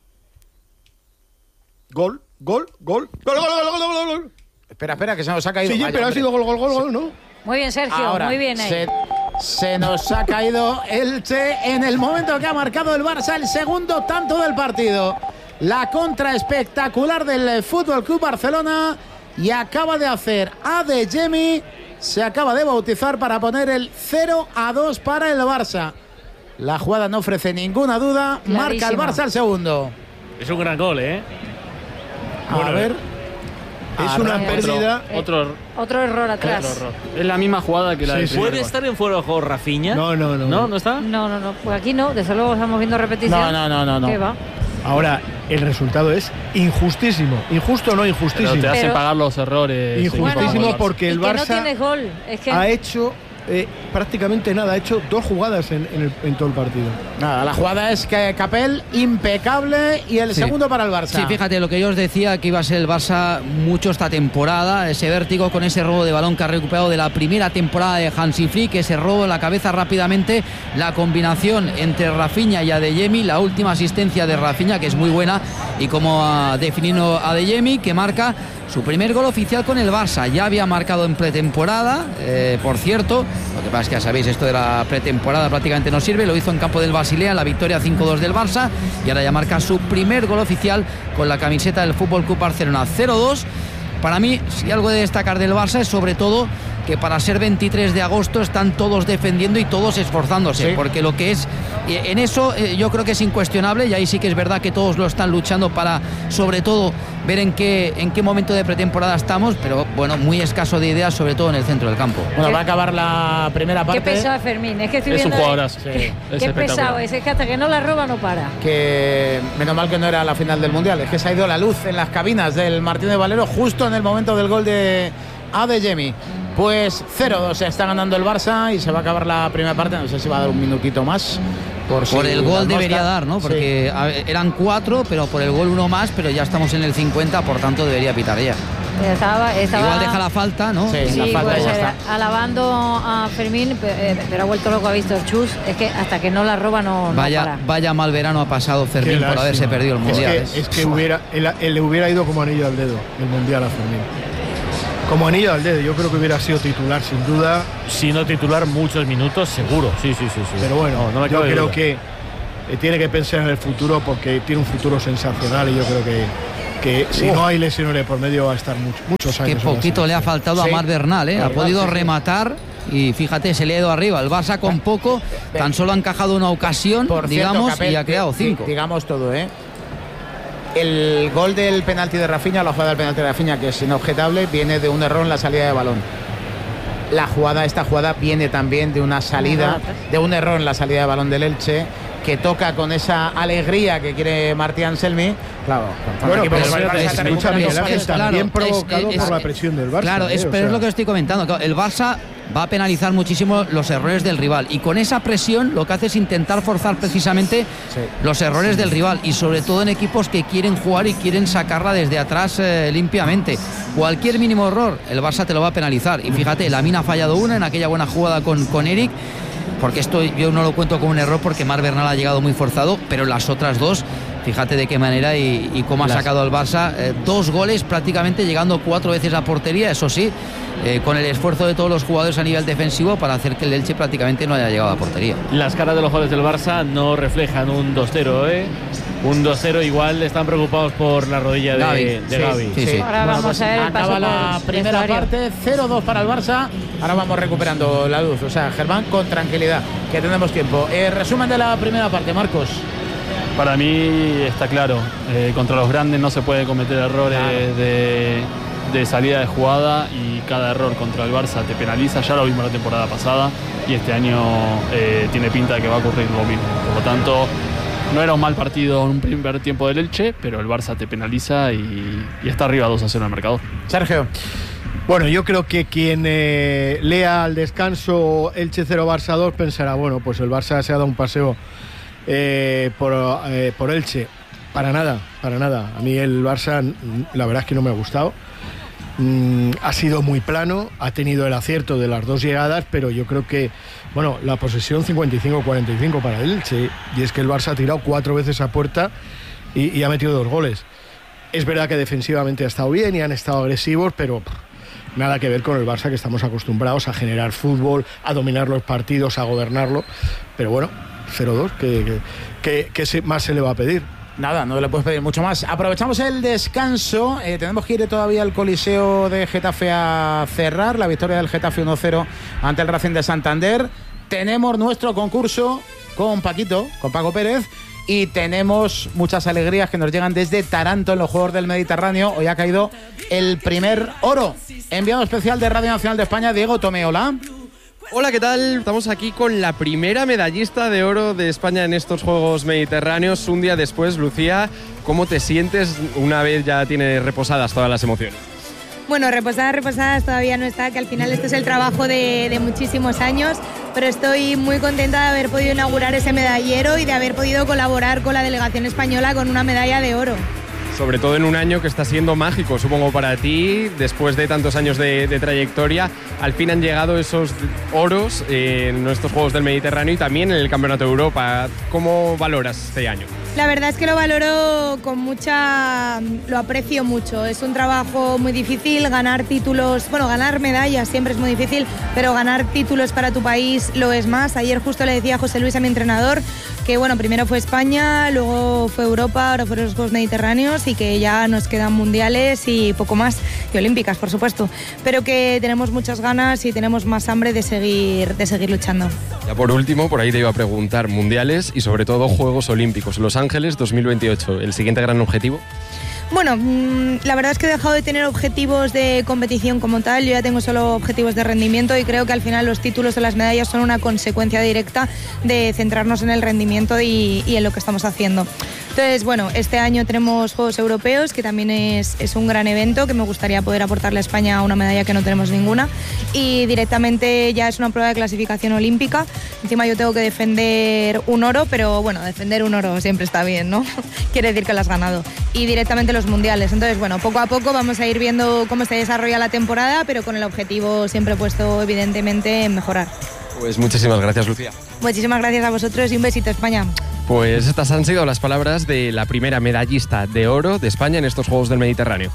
Gol, gol, gol. Gol, gol, gol, gol, gol, gol. Espera, espera, que se nos ha caído. Sí, Vaya, pero ha hombre. sido gol, gol, gol, gol, ¿no? Muy bien, Sergio, Ahora, muy bien ahí. Se, se nos ha caído el Che en el momento que ha marcado el Barça el segundo tanto del partido. La contra espectacular del Fútbol Club Barcelona, y acaba de hacer Adeyemi, se acaba de bautizar para poner el cero a dos para el Barça. La jugada no ofrece ninguna duda, marca el Clarísima. Barça el segundo. Es un gran gol, ¿eh? A Bueno, ver, Es Ah, una otro- pérdida. Otro, Otro error atrás. otro error. Es la misma jugada que la Sí, del sí. primer ¿Puede gol. estar en fuera de juego Rafinha? No, no, no. ¿No? ¿No está? No, no, no. Pues aquí no, desde luego estamos viendo repetición. No, no, no, no, no. ¿Qué va? Ahora, el resultado es injustísimo. Injusto o no Pero injustísimo. te hacen Pero- pagar los errores. Injustísimo Bueno, porque el y que no Barça tienes gol. Es que ha hecho eh, prácticamente nada. Ha hecho dos jugadas en, en el- en todo el partido. nada, la jugada es que Capel, impecable, y el Sí. segundo para el Barça. Sí, fíjate, lo que yo os decía, que iba a ser el Barça mucho esta temporada, ese vértigo con ese robo de balón que ha recuperado de la primera temporada de Hansi Flick, ese robo en la cabeza rápidamente, la combinación entre Rafinha y Adeyemi, la última asistencia de Rafinha, que es muy buena, y como ha definido Adeyemi, que marca su primer gol oficial con el Barça. Ya había marcado en pretemporada, eh, por cierto. Lo que pasa es que ya sabéis, esto de la pretemporada prácticamente no sirve. Lo hizo en campo del Basilea, en la victoria cinco dos del Barça, y ahora ya marca su primer gol oficial con la camiseta del Fútbol Club Barcelona. cero dos. Para mí, si algo de destacar del Barça es sobre todo que para ser veintitrés de agosto están todos defendiendo y todos esforzándose, sí. porque lo que es, en eso eh, yo creo que es incuestionable, y ahí sí que es verdad que todos lo están luchando para, sobre todo, ver en qué, en qué momento de pretemporada estamos, pero bueno, muy escaso de ideas, sobre todo en el centro del campo. Bueno, va a acabar la primera parte. Qué pesado Fermín, es que estoy Es un viendo jugadorazo. Sí. Es Qué espectacular. pesado es, es que hasta que no la roba no para. Que menos mal que no era la final del Mundial, es que se ha ido la luz en las cabinas del Martínez Valero justo en el momento del gol de Adeyemi. Pues cero dos se está ganando el Barça y se va a acabar la primera parte, no sé si va a dar un minutito más. Por, por si el gol debería moscas. dar, ¿no? Porque sí. a ver, eran cuatro, pero por el gol uno más, pero ya estamos en el cincuenta, por tanto debería pitar ya. Estaba, estaba... Igual deja la falta, ¿no? Sí, Sí, la falta pues, ya eh, está. alabando a Fermín, pero ha vuelto loco a Víctor Chus. Es que hasta que no la roba no, no vaya, para. vaya mal verano ha pasado Fermín por haberse perdido el Mundial. Es que, es que hubiera, él, él le hubiera ido como anillo al dedo el Mundial a Fermín. Como anillo al dedo, yo creo que hubiera sido titular sin duda. Si no titular muchos minutos, seguro. Sí, sí, sí. sí. Pero bueno, no, no me yo cabe creo duda. que eh, tiene que pensar en el futuro porque tiene un futuro sensacional y yo creo que, que si Uf. no hay lesiones por medio va a estar mucho, muchos años. Que poquito le ha faltado Sí. a Marc Bernal, ¿eh? Ha Verdad, podido sí, sí. rematar y fíjate, se le ha ido arriba. El Barça con poco, tan solo ha encajado una ocasión, Por cierto, digamos, Capel, y ha creado di- cinco. Digamos todo, ¿eh? El gol del penalti de Rafinha, la jugada del penalti de Rafinha, que es inobjetable, viene de un error en la salida de balón. La jugada, esta jugada viene también de una salida, de un error en la salida de balón del Elche, que toca con esa alegría que quiere Martí Anselmi. Claro, con Bueno, el equipo pero que es- el Barça es- está escucha, recuperando Miguel Ángel, fuerzas. claro, también es- provocado es- por la presión del Barça. Claro, es, ¿eh? O pero es sea, lo que estoy comentando. El Barça va a penalizar muchísimo los errores del rival y con esa presión lo que hace es intentar forzar precisamente Sí. los errores del rival y sobre todo en equipos que quieren jugar y quieren sacarla desde atrás eh, limpiamente. Cualquier mínimo error el Barça te lo va a penalizar y fíjate, Lamine ha fallado una en aquella buena jugada con, con Eric, porque esto yo no lo cuento como un error porque Marc Bernal ha llegado muy forzado, pero las otras dos, fíjate de qué manera y, y cómo ha Las- sacado al Barça eh, dos goles prácticamente llegando cuatro veces a portería, eso sí, eh, con el esfuerzo de todos los jugadores a nivel defensivo para hacer que el Elche prácticamente no haya llegado a portería. Las caras de los jugadores del Barça no reflejan un dos cero, ¿eh? Un dos cero, igual están preocupados por la rodilla de Gavi. de Sí, Gavi. Sí, sí. Ahora Bueno, vamos pues a ver el acaba paso la por primera vestuario. parte, cero dos para el Barça. Ahora vamos recuperando la luz. O sea, Germán, con tranquilidad, que tenemos tiempo. Eh, resumen de la primera parte, Marcos. Para mí está claro, eh, contra los grandes no se puede cometer errores Claro. de, de salida de jugada y cada error contra el Barça te penaliza. Ya lo vimos la temporada pasada y este año eh, tiene pinta de que va a ocurrir lo mismo. Por lo tanto, no era un mal partido en un primer tiempo del Elche, pero el Barça te penaliza y, y está arriba dos a cero en el marcador. Sergio. Bueno, yo creo que quien eh, lea al descanso Elche cero Barça dos pensará, bueno, pues el Barça se ha dado un paseo eh, por, eh, por Elche. Para nada, para nada. A mí el Barça, mm, la verdad es que no me ha gustado. Mm, ha sido muy plano, ha tenido el acierto de las dos llegadas, pero yo creo que, bueno, la posesión cincuenta y cinco cuarenta y cinco para el Elche. Y es que el Barça ha tirado cuatro veces a puerta y, y ha metido dos goles. Es verdad que defensivamente ha estado bien y han estado agresivos, pero pff, nada que ver con el Barça, que estamos acostumbrados a generar fútbol, a dominar los partidos, a gobernarlo. Pero bueno, cero dos, ¿qué, qué, qué se- más se le va a pedir? Nada, no le puedes pedir mucho más. Aprovechamos el descanso. Eh, tenemos que ir todavía al Coliseo de Getafe a cerrar la victoria del Getafe uno cero ante el Racing de Santander. Tenemos nuestro concurso con Paquito, con Paco Pérez. Y tenemos muchas alegrías que nos llegan desde Taranto en los Juegos del Mediterráneo. Hoy ha caído el primer oro. Enviado especial de Radio Nacional de España, Diego Tomeola. Hola, ¿qué tal? Estamos aquí con la primera medallista de oro de España en estos Juegos Mediterráneos. Un día después, Lucía, ¿cómo te sientes una vez ya tienes reposadas todas las emociones? Bueno, reposadas, reposadas todavía no está, que al final esto es el trabajo de, de muchísimos años, pero estoy muy contenta de haber podido inaugurar ese medallero y de haber podido colaborar con la delegación española con una medalla de oro. Sobre todo en un año que está siendo mágico, supongo, para ti, después de tantos años de, de trayectoria. Al fin han llegado esos oros en nuestros Juegos del Mediterráneo y también en el Campeonato de Europa. ¿Cómo valoras este año? La verdad es que lo valoro con mucha... lo aprecio mucho. Es un trabajo muy difícil, ganar títulos, bueno, ganar medallas siempre es muy difícil, pero ganar títulos para tu país lo es más. Ayer justo le decía a José Luis, a mi entrenador, que bueno, primero fue España, luego fue Europa, ahora fueron los Juegos Mediterráneos y que ya nos quedan mundiales y poco más, y olímpicas, por supuesto, pero que tenemos muchas ganas y tenemos más hambre de seguir, de seguir luchando. Ya por último, por ahí te iba a preguntar, mundiales y sobre todo Juegos Olímpicos, Los Ángeles dos mil veintiocho, ¿el siguiente gran objetivo? Bueno, la verdad es que he dejado de tener objetivos de competición como tal, yo ya tengo solo objetivos de rendimiento y creo que al final los títulos o las medallas son una consecuencia directa de centrarnos en el rendimiento y, y en lo que estamos haciendo. Entonces, bueno, este año tenemos Juegos Europeos, que también es, es un gran evento, que me gustaría poder aportarle a España una medalla que no tenemos ninguna, y directamente ya es una prueba de clasificación olímpica. Encima yo tengo que defender un oro, pero bueno, defender un oro siempre está bien, ¿no? Quiere decir que lo has ganado. Y directamente los mundiales. Entonces, bueno, poco a poco vamos a ir viendo cómo se desarrolla la temporada, pero con el objetivo siempre puesto, evidentemente, en mejorar. Pues muchísimas gracias, Lucía. Muchísimas gracias a vosotros y un besito, España. Pues estas han sido las palabras de la primera medallista de oro de España en estos Juegos del Mediterráneo.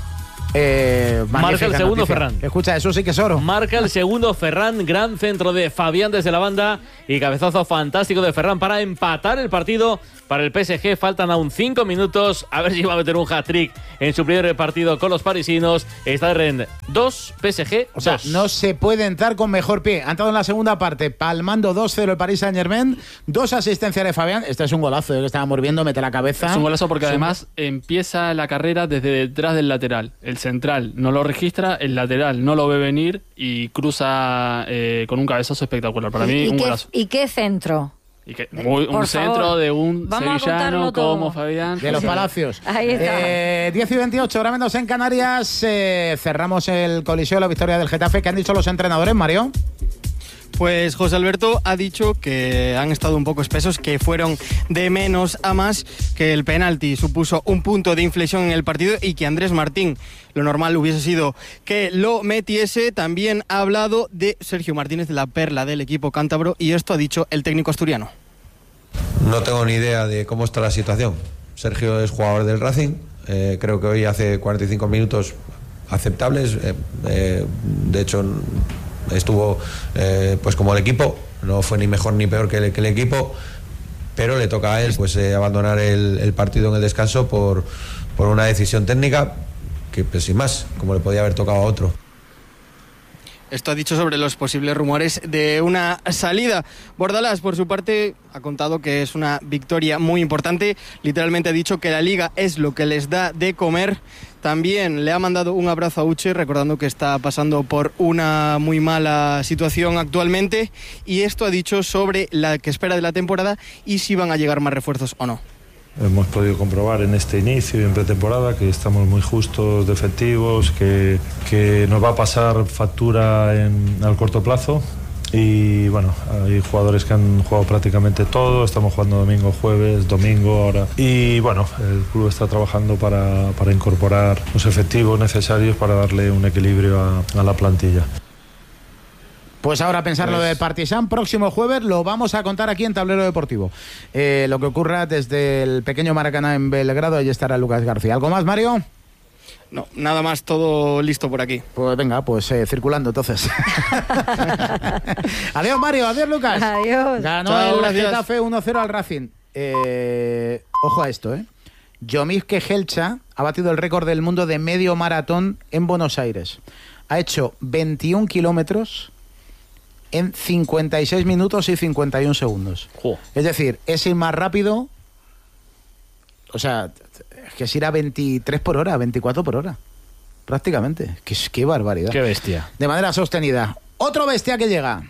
Eh, Marca el segundo noticia. Ferran. Escucha, eso sí que es oro. Marca el segundo Ferran, gran centro de Fabián desde la banda y cabezazo fantástico de Ferran para empatar el partido para el P S G. Faltan aún cinco minutos, a ver si va a meter un hat-trick en su primer partido con los parisinos. Está de Rennes dos, P S G O sea, dos. no se puede entrar con mejor pie. Ha entrado en la segunda parte, palmando dos cero el Paris Saint-Germain, dos asistencias de Fabián. Este es un golazo, eh, que estábamos viendo, mete la cabeza. Es un golazo porque Es un- además empieza la carrera desde detrás del lateral. El central no lo registra, el lateral no lo ve venir y cruza eh, con un cabezazo espectacular. Para mí, ¿Y, un qué, golazo. ¿Y qué centro? Y que, muy- Por un centro favor, de un vamos a sevillano contarlo todo. como Fabián. De los Palacios. Ahí está. Eh, diez y veintiocho, ahora menos en Canarias. Eh, cerramos el coliseo, la victoria del Getafe. ¿Qué han dicho los entrenadores, Mario? Pues José Alberto ha dicho que han estado un poco espesos, que fueron de menos a más, que el penalti supuso un punto de inflexión en el partido y que Andrés Martín, lo normal hubiese sido que lo metiese. También ha hablado de Sergio Martínez, de la perla del equipo cántabro, y esto ha dicho el técnico asturiano. No tengo ni idea de cómo está la situación. Sergio es jugador del Racing, eh, creo que hoy hace cuarenta y cinco minutos aceptables, eh, eh, de hecho estuvo eh, pues como el equipo, no fue ni mejor ni peor que el, que el equipo, pero le toca a él pues eh, abandonar el, el partido en el descanso por, por una decisión técnica que pues sin más, como le podía haber tocado a otro. Esto ha dicho sobre los posibles rumores de una salida. Bordalás, por su parte, ha contado que es una victoria muy importante. Literalmente ha dicho que la Liga es lo que les da de comer. También le ha mandado un abrazo a Uche, recordando que está pasando por una muy mala situación actualmente. Y esto ha dicho sobre la que espera de la temporada y si van a llegar más refuerzos o no. Hemos podido comprobar en este inicio y en pretemporada que estamos muy justos de efectivos, que, que nos va a pasar factura en, al corto plazo. Y bueno, hay jugadores que han jugado prácticamente todo, estamos jugando domingo, jueves, domingo ahora. Y bueno, el club está trabajando para, para incorporar los efectivos necesarios para darle un equilibrio a, a la plantilla. Pues ahora pensar lo del Partizan, próximo jueves lo vamos a contar aquí en Tablero Deportivo. Eh, lo que ocurra desde el pequeño Maracaná en Belgrado, allí estará Lucas García. ¿Algo más, Mario? No, nada más, todo listo por aquí. Pues venga, pues eh, circulando entonces. Adiós, Mario, adiós, Lucas. Adiós. Ganó Chao, el gracias. Getafe uno cero al Racing. Eh, ojo a esto, ¿eh? Yomif Kejelcha ha batido el récord del mundo de medio maratón en Buenos Aires. Ha hecho veintiún kilómetros en cincuenta y seis minutos y cincuenta y un segundos. Jo. Es decir, es ir más rápido. O sea, es que es ir a veintitrés por hora, veinticuatro por hora. Prácticamente. Qué, qué barbaridad. Qué bestia. De manera sostenida. Otro bestia que llega.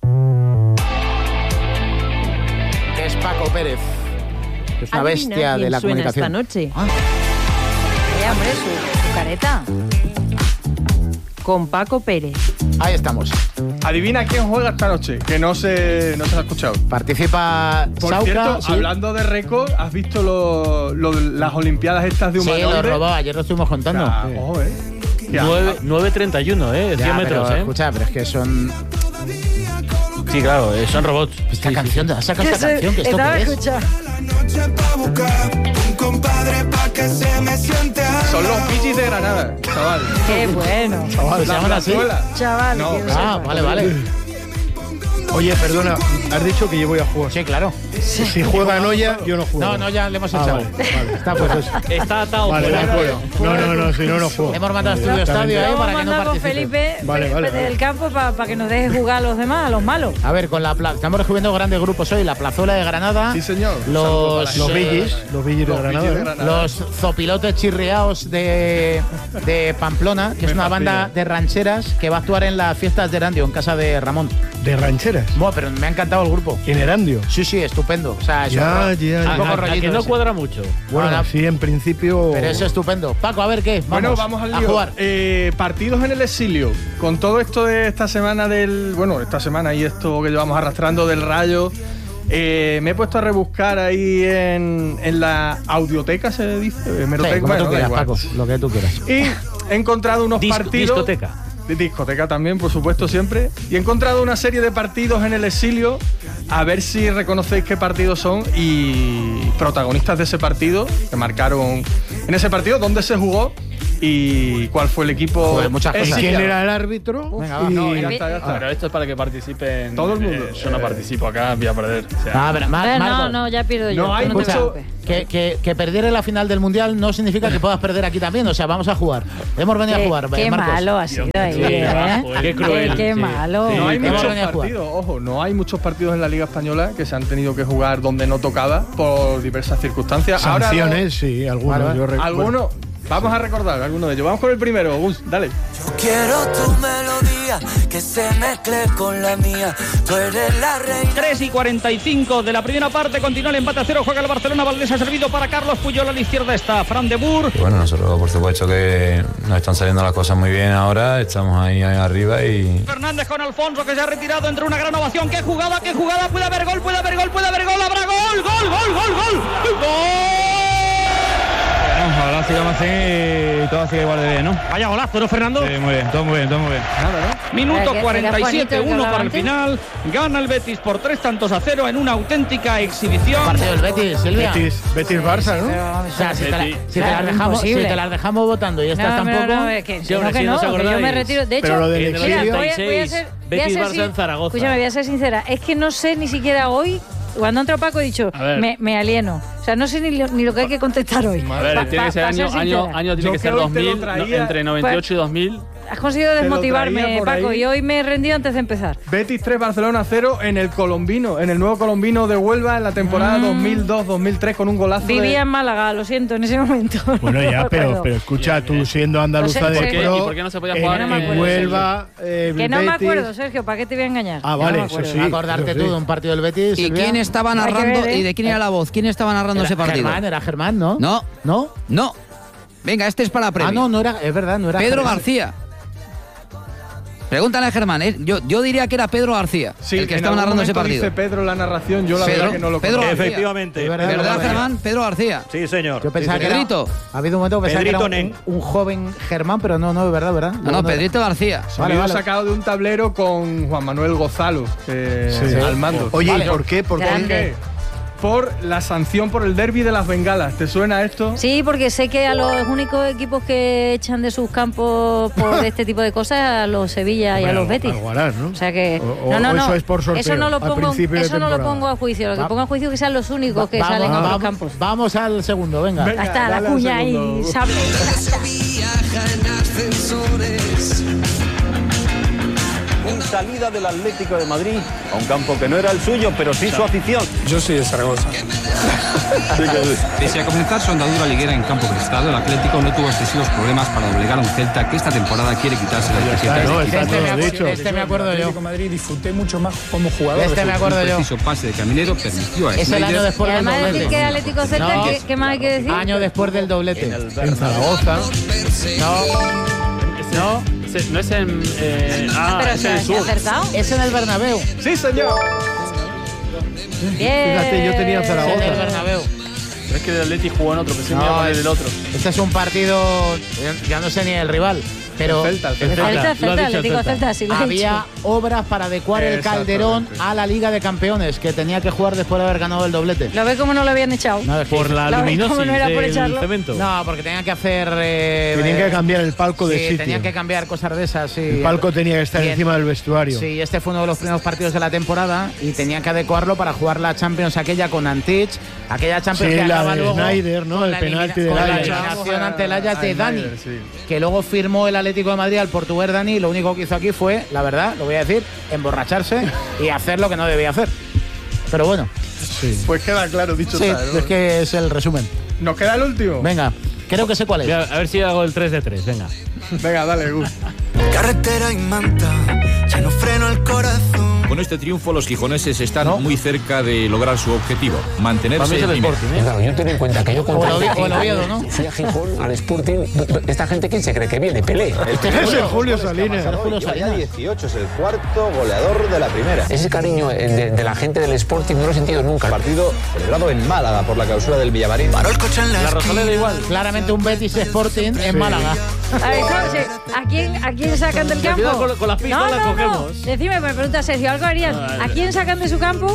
Es Paco Pérez. Es una Adivina bestia quién de la suena comunicación. esta noche. Ah, Oye, hombre, su, su careta. Con Paco Pérez. ahí estamos. Adivina quién juega esta noche, que no se, no se ha escuchado. Participa Por Sauca. cierto, sí. hablando de récord, ¿has visto lo, lo de las Olimpiadas estas de Sí, humanoide? lo robó, ayer lo estuvimos contando. Ah, Sí. ojo, eh. Ya. nueve treinta y uno, ¿eh? Ya, cien metros, pero, ¿eh? escucha, pero es que son... Sí, claro, eh, son robots. Esta Sí, canción, sí, ¿has sí. sacado esta canción? ¿Que esto Estaba qué es? escuchando. Son los Pichis de Granada, chaval. Qué bueno. Chaval, ¿se La llaman así? plazuela. Chaval. No. que Ah, sepa. vale, vale. Oye, perdona, has dicho que yo voy a jugar. Sí, claro. Sí. Si juega Noya, yo no juego. No, no, ya le hemos ah, echado. Vale, vale. Está pues eso. Está atado. Vale, por de acuerdo. No, no, no, si no, no juego. Hemos mandado a vale, Estudio Estadio ahí para que no con participe. Felipe vale, vale, del vale. campo para pa que nos deje jugar a los demás, a los malos. A ver, con la pla- estamos descubriendo grandes grupos hoy. La Plazuela de Granada. Sí, señor. Los, Los eh, Villis, los Villis de los Granada. Villis de ¿eh? Granada. Los Zopilotes Chirriaos de, de Pamplona, que Me es una fascina. banda de rancheras que va a actuar en las fiestas de Erandio, en casa de Ramón. De rancheras. Bueno, pero me ha encantado el grupo. En Erandio. Sí, sí, estupendo. O sea, eso Ya, es ya, un ya. poco A, a rollito que no ese. cuadra mucho. Bueno, Ahora- sí, en principio. Pero eso es estupendo. Paco, a ver qué. Vamos, Bueno, vamos al a lío. jugar. Eh, partidos en el exilio. Con todo esto de esta semana del. Bueno, esta semana y esto que llevamos arrastrando del Rayo. Eh, me he puesto a rebuscar ahí en, en la audioteca, se dice. Hemeroteca, Sí, como bueno, tú da quieras, igual. Paco, lo que tú quieras. Y he encontrado unos Dis- partidos. discoteca. De discoteca también, por supuesto, siempre. Y he encontrado una serie de partidos en el exilio. A ver si reconocéis qué partidos son y protagonistas de ese partido que marcaron en ese partido, dónde se jugó y cuál fue el equipo. Joder, muchas cosas. exiliado. ¿Quién era el árbitro? Venga, va. Y- No, ya está, ya está. Pero esto es para que participen. Todo el mundo. eh, yo no participo acá, voy a perder. O sea, Ah, pero, Mar- Eh, no, Marcos, no, ya pierdo yo. No hay tú no te mucho- preocupes. Que, que, que perder en la final del Mundial no significa que puedas perder aquí también. O sea, vamos a jugar. Hemos venido Qué, a jugar. qué Marcos. malo ha sido ahí, sí, ¿eh? abajo, qué cruel, Qué, qué sí. malo. No hay hemos muchos venido a jugar. partidos, ojo, no hay muchos partidos en la Liga Española que se han tenido que jugar donde no tocaba por diversas circunstancias. Ahora no- Sanciones, sí, algunos. Vale, vale. yo recuerdo. algunos, vamos a recordar algunos de ellos. Vamos con el primero, Gus, dale. Quiero tu melodía que se mezcle con la mía. Tú eres la reina. tres y cuarenta y cinco de la primera parte, continúa el empate a cero, juega el Barcelona, Valdés ha servido para Carlos Puyol, a la izquierda está Fran de Boer. Y bueno, nosotros por supuesto que nos están saliendo las cosas muy bien ahora, estamos ahí, ahí arriba y... Fernández con Alfonso que se ha retirado entre una gran ovación. ¡Qué jugada, qué jugada! Puede haber gol, puede haber gol, puede haber gol, habrá gol, gol, gol, gol, gol, gol. Ojalá sigamos así y todo sigue igual de bien, ¿no? Vaya golazo, ¿no, Fernando? Sí, muy bien, todo muy bien, todo muy bien. Minuto Era cuarenta y siete, Juanito el que uno hablaba para el antes. final. Gana el Betis por tres tantos a cero en una auténtica exhibición. Partido del Betis, Silvia. Betis, Betis Barça, ¿no? O sea, si te, la- Betis. si te Claro, las dejamos, si imposible. te las dejamos votando y estas No, tampoco. no, no, es que, Sí, hombre, no, que sí, no, no os que yo me acordáis. retiro. De Pero hecho, lo del En el mira, exilio- voy a, voy a ochenta y seis, ser, voy a Betis ser Barça sin- en Zaragoza. Escúchame, voy a ser sincera. Es que no sé ni siquiera hoy, cuando ha entrado Paco, he dicho, A ver. me, me alieno. O sea, no sé ni lo, ni lo que hay que contestar hoy. A ver, Pa- tiene pa- que ser pa año, ser año, sincera. año tiene Yo que que ser hoy dos te lo mil, no, traía- entre noventa y ocho y dos mil. Has conseguido lo desmotivarme, traía por Paco, ahí. y hoy me he rendido antes de empezar. Betis tres, Barcelona cero en el Colombino, en el nuevo Colombino de Huelva en la temporada Mm. dos mil dos dos mil tres con un golazo de- Vivía en Málaga, lo siento, en ese momento. Bueno, No ya, me pero, acuerdo. pero escucha, tú siendo andaluza No sé, de ¿por qué? pro, ¿Y por qué no se podía en- jugar No me en acuerdo, Huelva, eh, Que no me Betis. acuerdo, Sergio, ¿para qué te voy a engañar? Ah, No vale, me eso acuerdo. sí. Acordarte eso tú sí. de un partido del Betis. ¿Y Silvia? quién estaba Hay que narrando ver, ¿eh? y de quién era la voz? ¿Quién estaba narrando Era ese partido? Germán, era Germán, ¿no? No, ¿No? no. Venga, este es para la previa. Ah, no, no era, es verdad, no era Pedro Germán. García. Pregúntale a Germán, ¿eh? yo, yo diría que era Pedro García, Sí, el que en estaba algún narrando ese momento partido. dice Pedro la narración, yo la Pedro- verdad que no lo Pedro conozco. García. Efectivamente. Es verdad, ¿Verdad, verdad. Germán? Pedro García. Sí, señor. Yo pensaba Sí, que era, Pedrito. ha habido un momento que pensaba que era Pedrito un, un, un joven Germán, pero no, no, es verdad, ¿verdad? No, no, Pedrito García. Vale, Sonido vale. sacado de un tablero con Juan Manuel Gozalo eh, Sí. al mando. Oye, Vale. ¿y por qué? ¿Por qué? ¿Por qué? Por la sanción por el derbi de las bengalas. ¿Te suena esto? Sí, porque sé que a los únicos equipos que echan de sus campos por este tipo de cosas, a los Sevilla y a Hombre, los al- Betis. al Guarás, ¿no? O sea que. O- o- no, no, o no. eso es por sorteo, Eso no lo al pongo, principio de eso no lo temporada. pongo a juicio. Lo que Va- pongo a juicio es que sean los únicos que Vamos, salen a los vamos, campos. vamos al segundo, venga. Venga. Ahí está, la dale al cuña ahí, segundo. sable. Viaja en ascensores. En salida del Atlético de Madrid a un campo que no era el suyo, pero sí su afición. Yo soy de Zaragoza. Pese a comenzar su andadura liguera en campo prestado, el Atlético no tuvo excesivos problemas para doblegar a un Celta que esta temporada quiere quitarse la Ya está, etiqueta ¿no? de Está equipo. todo me acu- dicho. de este me acuerdo yo. Atlético de Madrid disfruté mucho más como jugador. De este me acuerdo un yo. preciso pase de Caminero permitió a Es el Sneijder- año Y después del además de decir doblete. que Atlético Celta, No. ¿qué, qué más hay que decir? Año después del doblete. En Zaragoza. No, no. Ese- No es en. eh, ah, Pero es se en el se ha sur. acertado. Es en el Bernabéu. Sí, señor. Bien. Fíjate, yo tenía Es en el Zaragoza. Bernabéu. Pero es que el Atleti jugó en otro, pensé que me iba a No, poner es- el otro. Este es un partido, ya- ya no sé ni el rival. Pero El Celta, el El Celta. Celta, Lo ha Celta, dicho el Atlético Celta. Celta, sí lo he había dicho. obras para adecuar el Calderón a la Liga de Campeones, que tenía que jugar después de haber ganado el doblete. ¿Lo ves cómo no lo habían echado? No, es que- Por la ¿Lo ves luminosis cómo no era por del echarlo? cemento. No, porque tenían que hacer. Eh, Tenían eh, que cambiar el palco de sí, sitio. tenían que cambiar cosas de esas. Sí. El palco tenía que estar Y en- encima del vestuario. Sí, este fue uno de los primeros partidos de la temporada y tenían que adecuarlo para jugar la Champions aquella con Antich, aquella Champions Sí, que la acaba de luego Snyder, ¿no? con El la penalti elimina- del con la Ajax. eliminación ante el Ajax de a Dani, Snyder, sí. que luego firmó el Atlético de Madrid al portugués Dani. Lo único que hizo aquí fue, la verdad, lo voy a decir, emborracharse y hacer lo que no debía hacer. Pero bueno, Pues queda claro, dicho sí, está, ¿no? es que es el resumen. Nos queda el último. Venga, creo que sé cuál es. Voy a, a ver si hago el tres de tres, venga. Venga, dale, Gus. Carretera y manta, ya no freno el corazón. Con este triunfo los gijoneses están muy cerca de lograr su objetivo, mantenerse Para mí es el en primera. Sporting, ¿eh? Claro, yo ten en cuenta que yo O el Oviedo- o el Oviedo, ¿no? fui a Gijón, al Sporting. ¿Esta gente quién se cree que viene? Pelé. Este es el Julio Salinas. Julio Salinas. dieciocho, es el cuarto goleador de la primera. Ese cariño eh, de, de la gente del Sporting no lo he sentido nunca. Partido celebrado en Málaga por la clausura del Villamarín. Paró el coche en la, La Rosaleda igual. Claramente un Betis Sporting en Málaga. A ver, José, ¿a quién, ¿a quién sacan del campo? Cuidado con- con las pistas no, las no, cogemos. No. Decime, me pregunta Sergio, ¿algo harían? Vale. ¿A quién sacan de su campo?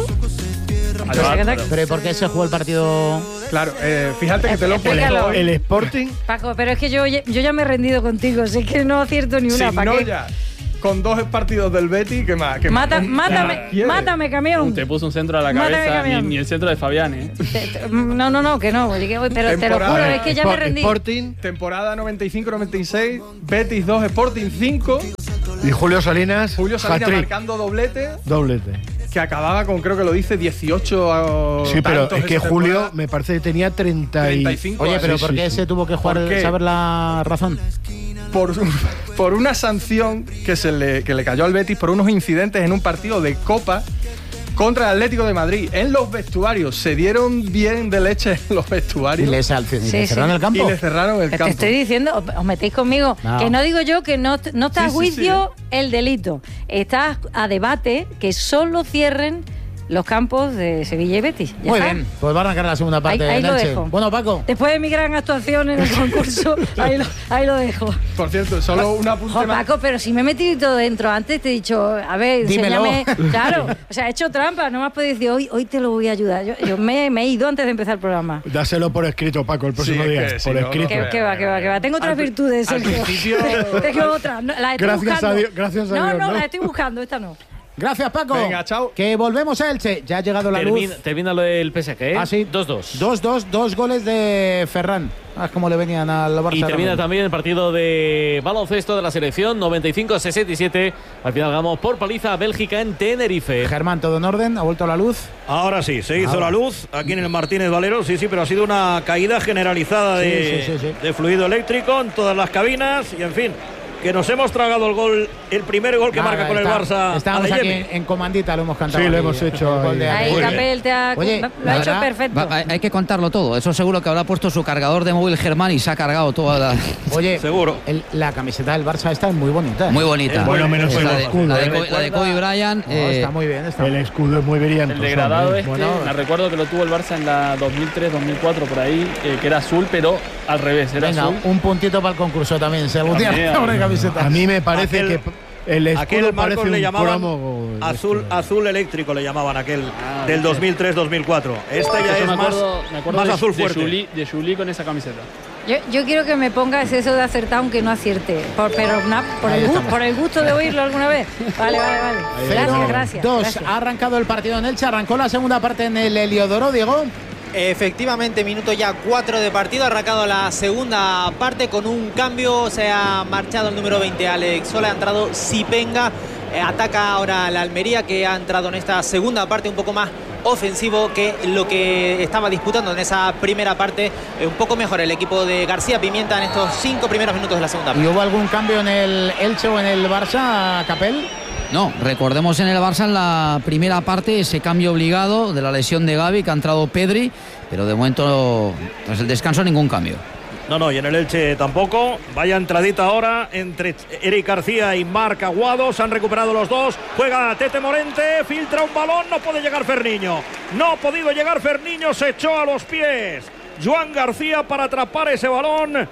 Ahí va, pero- Pero ¿y por qué se jugó el partido? Claro, eh, fíjate que te lo he puesto Explícalo. hoy. El Sporting. Paco, pero es que yo, yo ya me he rendido contigo, así que no acierto ni una. Sin ¿para qué? Noya, con dos partidos del Betis, ¿qué más? ¿Qué más? Mata, mátame, ¿Quieres? mátame, camión. Te puso un centro a la Mátame, cabeza, ni, camión. ni el centro de Fabián, ¿eh? Te- te- No, no, no, que no, oye, que- pero te lo Temporada. juro, es que ya me rendí. Sporting Temporada noventa y cinco noventa y seis, Betis dos, Sporting cinco. y Julio Salinas. Julio Salinas hat-trick, marcando doblete, doblete. que acababa con, creo que lo dice, dieciocho a Sí, pero tantos es que esa Julio temporada. me parece que tenía treinta y... treinta y cinco Oye, pero Sí, ¿por sí, qué sí. se tuvo que jugar? ¿Por qué? ¿Saber la razón? Por, por una sanción que, se le, que le cayó al Betis por unos incidentes en un partido de Copa contra el Atlético de Madrid. En los vestuarios, se dieron bien de leche en los Y vestuarios. le, sal- y le Sí, cerraron sí. el campo. Y le cerraron el Te campo. estoy diciendo, os- os metéis conmigo, No. que no digo yo que no, no está Sí, a sí, juicio el delito. Está a debate que solo cierren los campos de Sevilla y Betis. Ya Muy está. bien, pues va a arrancar la segunda parte Ahí- ahí en lo Elche. dejo. Bueno, Paco. Después de mi gran actuación en el concurso, ahí, lo, ahí lo dejo. Por cierto, solo un apunte Jo, más. Paco, pero si me he metido todo dentro antes, te he dicho, a ver, Dímelo. enséñame. Claro, o sea, he hecho trampa, no me has podido decir, hoy, hoy te lo voy a ayudar. Yo, yo me, me he ido antes de empezar el programa. Dáselo por escrito, Paco, el próximo Sí, día. que sí, por no, escrito. Que, que va, que va, que va. Tengo otras Al pri- virtudes, al Sergio. principio- Tengo otras. No, las estoy Gracias buscando. a Dios- gracias a no, Dios, no, ¿no? las estoy buscando, esta no. Gracias, Paco. Venga, chao. Que volvemos a Elche. Ya ha llegado la Termina, luz. termina lo del P S G, ¿eh? Ah, sí. dos dos. dos dos, dos goles de Ferran. Ah, como le venían al Barça. Y termina ahora. también el partido de baloncesto de la selección, noventa y cinco a sesenta y siete. Al final ganamos por paliza a Bélgica en Tenerife. Germán, todo en orden. Ha vuelto la luz. Ahora sí, se hizo Ahora. la luz aquí en el Martínez Valero, sí, sí, pero ha sido una caída generalizada de, Sí, sí, sí, sí. de fluido eléctrico en todas las cabinas y en fin, que nos hemos tragado el gol, el primer gol que Nada, marca con está- el Barça. Estábamos aquí Adeyemi. en, en comandita, lo hemos cantado. Sí, lo ahí, hemos hecho el gol de ahí. Ahí Adeyemi. Capel te ha, Oye, lo la ha hecho verdad, perfecto. Va, hay, hay que contarlo todo. Eso seguro que habrá puesto su cargador de móvil Germán y se ha cargado toda la. Oye, Seguro. el- la camiseta del Barça esta es muy bonita. ¿eh? Muy bonita. Bueno, menos Es el la de, escudo, la de ¿eh? Co- la de Kobe Bryant. No, eh, está muy bien. Está El escudo es muy brillante. El degradado hombre. este, Bueno. me recuerdo que lo tuvo el Barça en la dos mil tres dos mil cuatro por ahí, eh, que era azul, pero al revés, era Venga, azul. un puntito para el concurso también. Si algún día También, habrá también. camiseta. A mí me parece Aquel- que el escudo Aquel parece Marcos un le llamaban cromo. azul, azul eléctrico, le llamaban aquel Ah, del viste. dos mil tres dos mil cuatro. Este ya Eso es me más, acuerdo, me acuerdo más de, azul de fuerte. Juli, de Juli con esa camiseta. Yo, yo quiero que me pongas eso de acertar aunque no acierte. Por, pero na- por, Ahí el, gu- estamos. por el gusto de oírlo alguna vez. Vale, vale, vale. Gracias, gracias. Dos. gracias. Ha arrancado el partido en Elche. Arrancó la segunda parte en el Heliodoro, Diego. Efectivamente, minuto ya cuatro de partido, ha arrancado la segunda parte con un cambio, se ha marchado el número veinte Alex Sola, ha entrado Sipenga, eh, ataca ahora la Almería que ha entrado en esta segunda parte un poco más ofensivo que lo que estaba disputando en esa primera parte, eh, un poco mejor el equipo de García Pimienta en estos cinco primeros minutos de la segunda ¿Y parte. hubo algún cambio en el Elche o en el Barça, Capel? No, recordemos en el Barça en la primera parte ese cambio obligado de la lesión de Gavi, que ha entrado Pedri, pero de momento tras el descanso ningún cambio. No, no, y en el Elche tampoco. Vaya entradita ahora entre Eric García y Marc Aguado. Se han recuperado los dos. Juega Tete Morente, filtra un balón. No puede llegar Ferniño. No ha podido llegar Ferniño. Se echó a los pies Joan García para atrapar ese balón.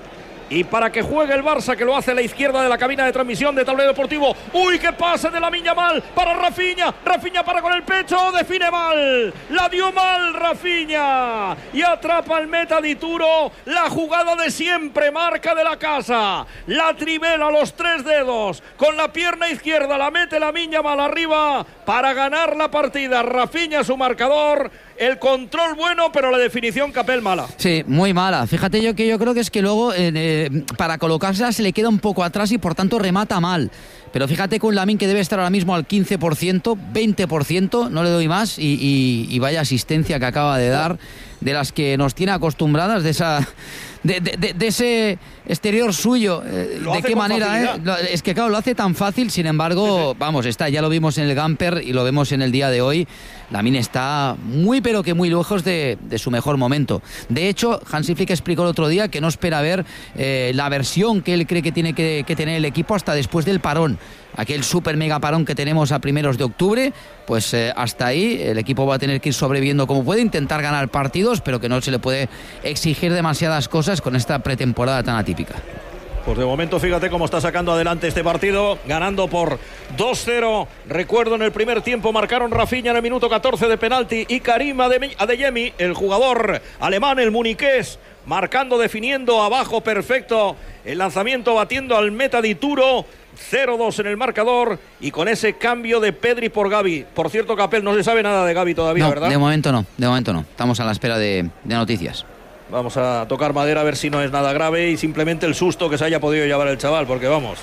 y para que juegue el Barça, que lo hace a la izquierda de la cabina de transmisión de Tablero Deportivo. ¡Uy, qué pase de Lamine Yamal para Rafinha! Rafinha para con el pecho, define mal, la dio mal Rafinha y atrapa el meta Dituro. La jugada de siempre, marca de la casa, la trivela a los tres dedos, con la pierna izquierda la mete Lamine Yamal arriba para ganar la partida. Rafinha su marcador. El control bueno, pero la definición Capel mala. Sí, muy mala. Fíjate yo que yo creo que es que luego eh, eh, para colocarse se le queda un poco atrás y por tanto remata mal. Pero fíjate con Lamine, que debe estar ahora mismo al quince por ciento, veinte por ciento, no le doy más, y, y, y vaya asistencia que acaba de dar, de las que nos tiene acostumbradas, de esa de, de, de, de ese exterior suyo. Eh, ¿De qué manera? Eh? Es que claro, lo hace tan fácil, sin embargo, sí, sí. vamos, está, ya lo vimos en el Gamper y lo vemos en el día de hoy. Lamine está muy pero que muy lejos de, de su mejor momento. De hecho, Hansi Flick explicó el otro día que no espera ver eh, la versión que él cree que tiene que, que tener el equipo hasta después del parón. Aquel super mega parón que tenemos a primeros de octubre, pues eh, hasta ahí el equipo va a tener que ir sobreviviendo como puede, intentar ganar partidos, pero que no se le puede exigir demasiadas cosas con esta pretemporada tan atípica. Pues de momento fíjate cómo está sacando adelante este partido, ganando por dos cero. Recuerdo, en el primer tiempo marcaron Rafinha en el minuto catorce de penalti y Karim Adeyemi, el jugador alemán, el muniqués, marcando, definiendo abajo, perfecto. El lanzamiento batiendo al meta Dituro. cero dos en el marcador, y con ese cambio de Pedri por Gavi. Por cierto, Capel, no se sabe nada de Gavi todavía, no, ¿verdad? De momento no, de momento no. Estamos a la espera de, de noticias. Vamos a tocar madera a ver si no es nada grave y simplemente el susto que se haya podido llevar el chaval, porque vamos.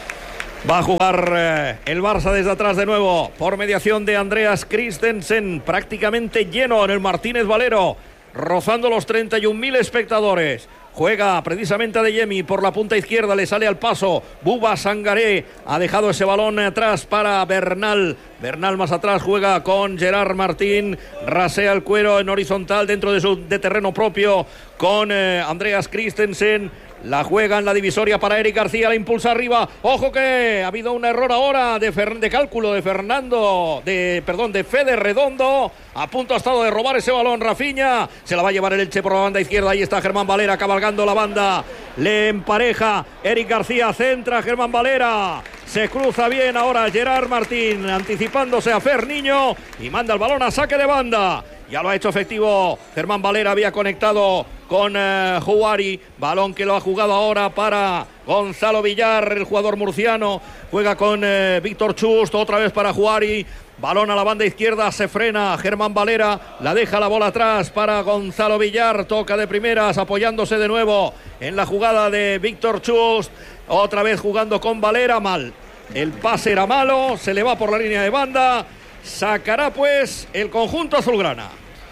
Va a jugar eh, el Barça desde atrás de nuevo, por mediación de Andreas Christensen, prácticamente lleno en el Martínez Valero, rozando los treinta y un mil espectadores. Juega precisamente Adeyemi por la punta izquierda, le sale al paso Bouba Sangaré, ha dejado ese balón atrás para Bernal. Bernal más atrás, juega con Gerard Martín, rasea el cuero en horizontal dentro de su de terreno propio con eh, Andreas Christensen. La juega en la divisoria para Eric García, la impulsa arriba. Ojo que ha habido un error ahora de, Fer, de cálculo de Fernando, de perdón, de Fede Redondo. A punto ha estado de robar ese balón Rafinha. Se la va a llevar el Elche por la banda izquierda. Ahí está Germán Valera cabalgando la banda. Le empareja Eric García, centra Germán Valera. Se cruza bien ahora Gerard Martín, anticipándose a Fer Niño, y manda el balón a saque de banda. Ya lo ha hecho efectivo Germán Valera, había conectado con eh, Juari, balón que lo ha jugado ahora para Gonzalo Villar, el jugador murciano, juega con eh, Víctor Chust, otra vez para Juari, balón a la banda izquierda, se frena Germán Valera, la deja la bola atrás para Gonzalo Villar, toca de primeras, apoyándose de nuevo en la jugada de Víctor Chust, otra vez jugando con Valera, mal, el pase era malo, se le va por la línea de banda, sacará pues el conjunto azulgrana.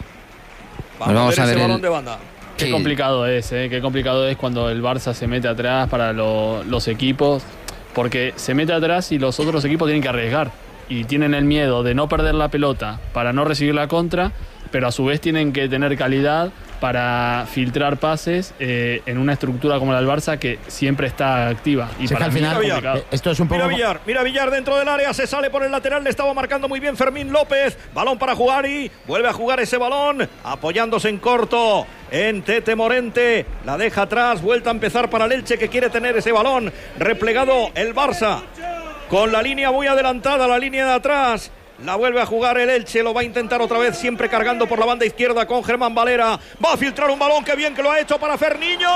Vamos, vamos a ver, a ver balón el... de banda. Qué sí. complicado es, ¿eh? Qué complicado es cuando el Barça se mete atrás para lo, los equipos, porque se mete atrás y los otros equipos tienen que arriesgar y tienen el miedo de no perder la pelota para no recibir la contra, pero a su vez tienen que tener calidad para filtrar pases eh, en una estructura como la del Barça que siempre está activa. Y sí, para al final, mí es complicado. Esto es un poco... Mira Villar, mira Villar dentro del área, se sale por el lateral, le estaba marcando muy bien Fermín López, balón para Juari, vuelve a jugar ese balón, apoyándose en corto en Tete Morente, la deja atrás, vuelta a empezar para el Elche, que quiere tener ese balón, replegado el Barça, con la línea muy adelantada, la línea de atrás. La vuelve a jugar el Elche, lo va a intentar otra vez, siempre cargando por la banda izquierda con Germán Valera. Va a filtrar un balón, que bien que lo ha hecho para Ferniño.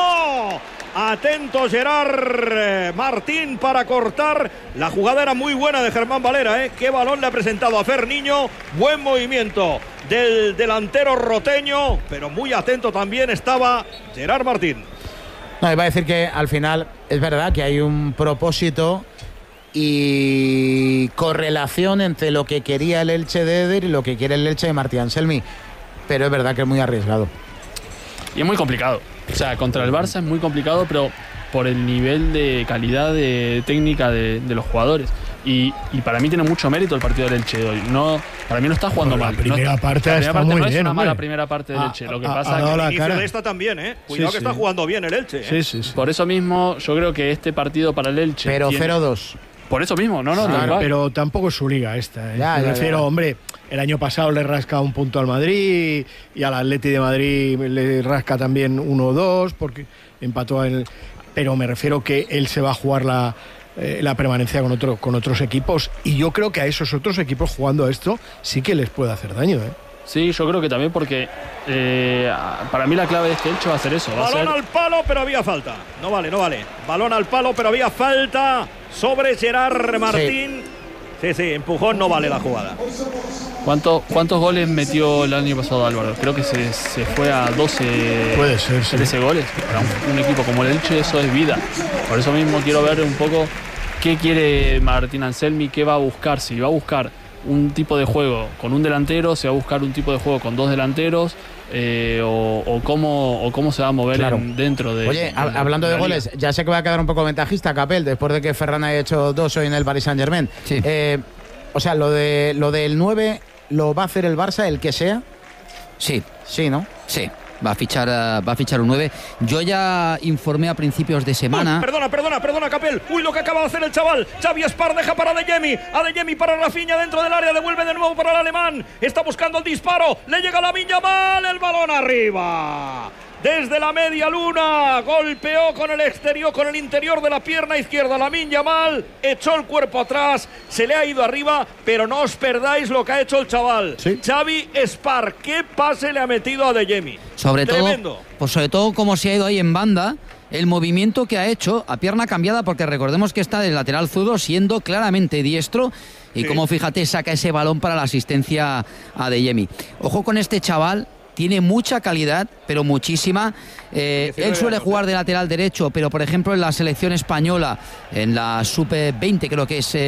Atento Gerard Martín para cortar. La jugada era muy buena de Germán Valera, ¿eh? Qué balón le ha presentado a Ferniño. Buen movimiento del delantero roteño, pero muy atento también estaba Gerard Martín. No, iba a decir que al final es verdad que hay un propósito y correlación entre lo que quería el Elche de Eder y lo que quiere el Elche de Martí Anselmi, pero es verdad que es muy arriesgado y es muy complicado. O sea, contra el Barça es muy complicado, pero por el nivel de calidad de técnica de, de los jugadores. Y, y para mí tiene mucho mérito el partido del Elche de hoy. No, para mí no está jugando bueno, mal. La primera no está, parte la primera está parte muy no bien, es una hombre. mala primera parte del Elche. Lo que ah, pasa ah, es que la el inicio cara. de esta también, ¿eh? Cuidado sí, que sí. está jugando bien el Elche, ¿eh? Sí, sí, sí. Por eso mismo yo creo que este partido para el Elche pero tiene... cero dos. Por eso mismo, no, no, Claro, no pero tampoco es su liga esta, ¿eh? Ya, Me ya, refiero, ya. hombre, el año pasado le rasca un punto al Madrid y al Atleti de Madrid le rasca también uno o dos porque empató en el... pero me refiero que él se va a jugar la, eh, la permanencia con, otro, con otros equipos, y yo creo que a esos otros equipos jugando a esto sí que les puede hacer daño, ¿eh? Sí, yo creo que también porque eh, para mí la clave de este hecho va a ser eso. Va Balón a ser... al palo, pero había falta. No vale, no vale. Balón al palo, pero había falta sobre Gerard Martín. Sí, sí, sí, empujón, no vale la jugada. ¿Cuánto, ¿Cuántos goles metió el año pasado Álvaro? Creo que se, se fue a doce, Puede ser, sí. trece goles. Para un, un equipo como el Elche eso es vida. Por eso mismo quiero ver un poco qué quiere Martín Anselmi, qué va a buscar. Si va a buscar un tipo de juego con un delantero, se va a buscar un tipo de juego con dos delanteros, eh, o, o, cómo, o cómo se va a mover Claro. en, dentro de... Oye, de, hab- hablando de, la goles, liga. ya sé que va a quedar un poco ventajista Capel, después de que Ferran haya hecho dos hoy en el Paris Saint-Germain. Sí. Eh, o sea, lo, de, lo del nueve lo va a hacer el Barça, el que sea. Sí. Sí, ¿no? Sí. Va a fichar, uh, va a fichar un nueve. Yo ya informé a principios de semana. Uy, perdona, perdona, perdona, Capel. Uy, lo que acaba de hacer el chaval. Xavi Espar deja para Adeyemi. Adeyemi para Rafinha dentro del área. Devuelve de nuevo para el alemán. Está buscando el disparo. Le llega Lamine Yamal. El balón arriba. Desde la media luna, golpeó con el exterior, con el interior de la pierna izquierda Lamine Yamal, echó el cuerpo atrás, se le ha ido arriba, pero no os perdáis lo que ha hecho el chaval. Sí. Xavi Espar, qué pase le ha metido a Adeyemi. Sobre Tremendo. todo, pues sobre todo cómo se ha ido ahí en banda, el movimiento que ha hecho a pierna cambiada, porque recordemos que está del lateral zurdo siendo claramente diestro, y Sí. como fíjate saca ese balón para la asistencia a Adeyemi. Ojo con este chaval. Tiene mucha calidad, pero muchísima. Eh, él suele jugar de lateral derecho, pero por ejemplo en la selección española, en la sub veinte creo que es... Eh,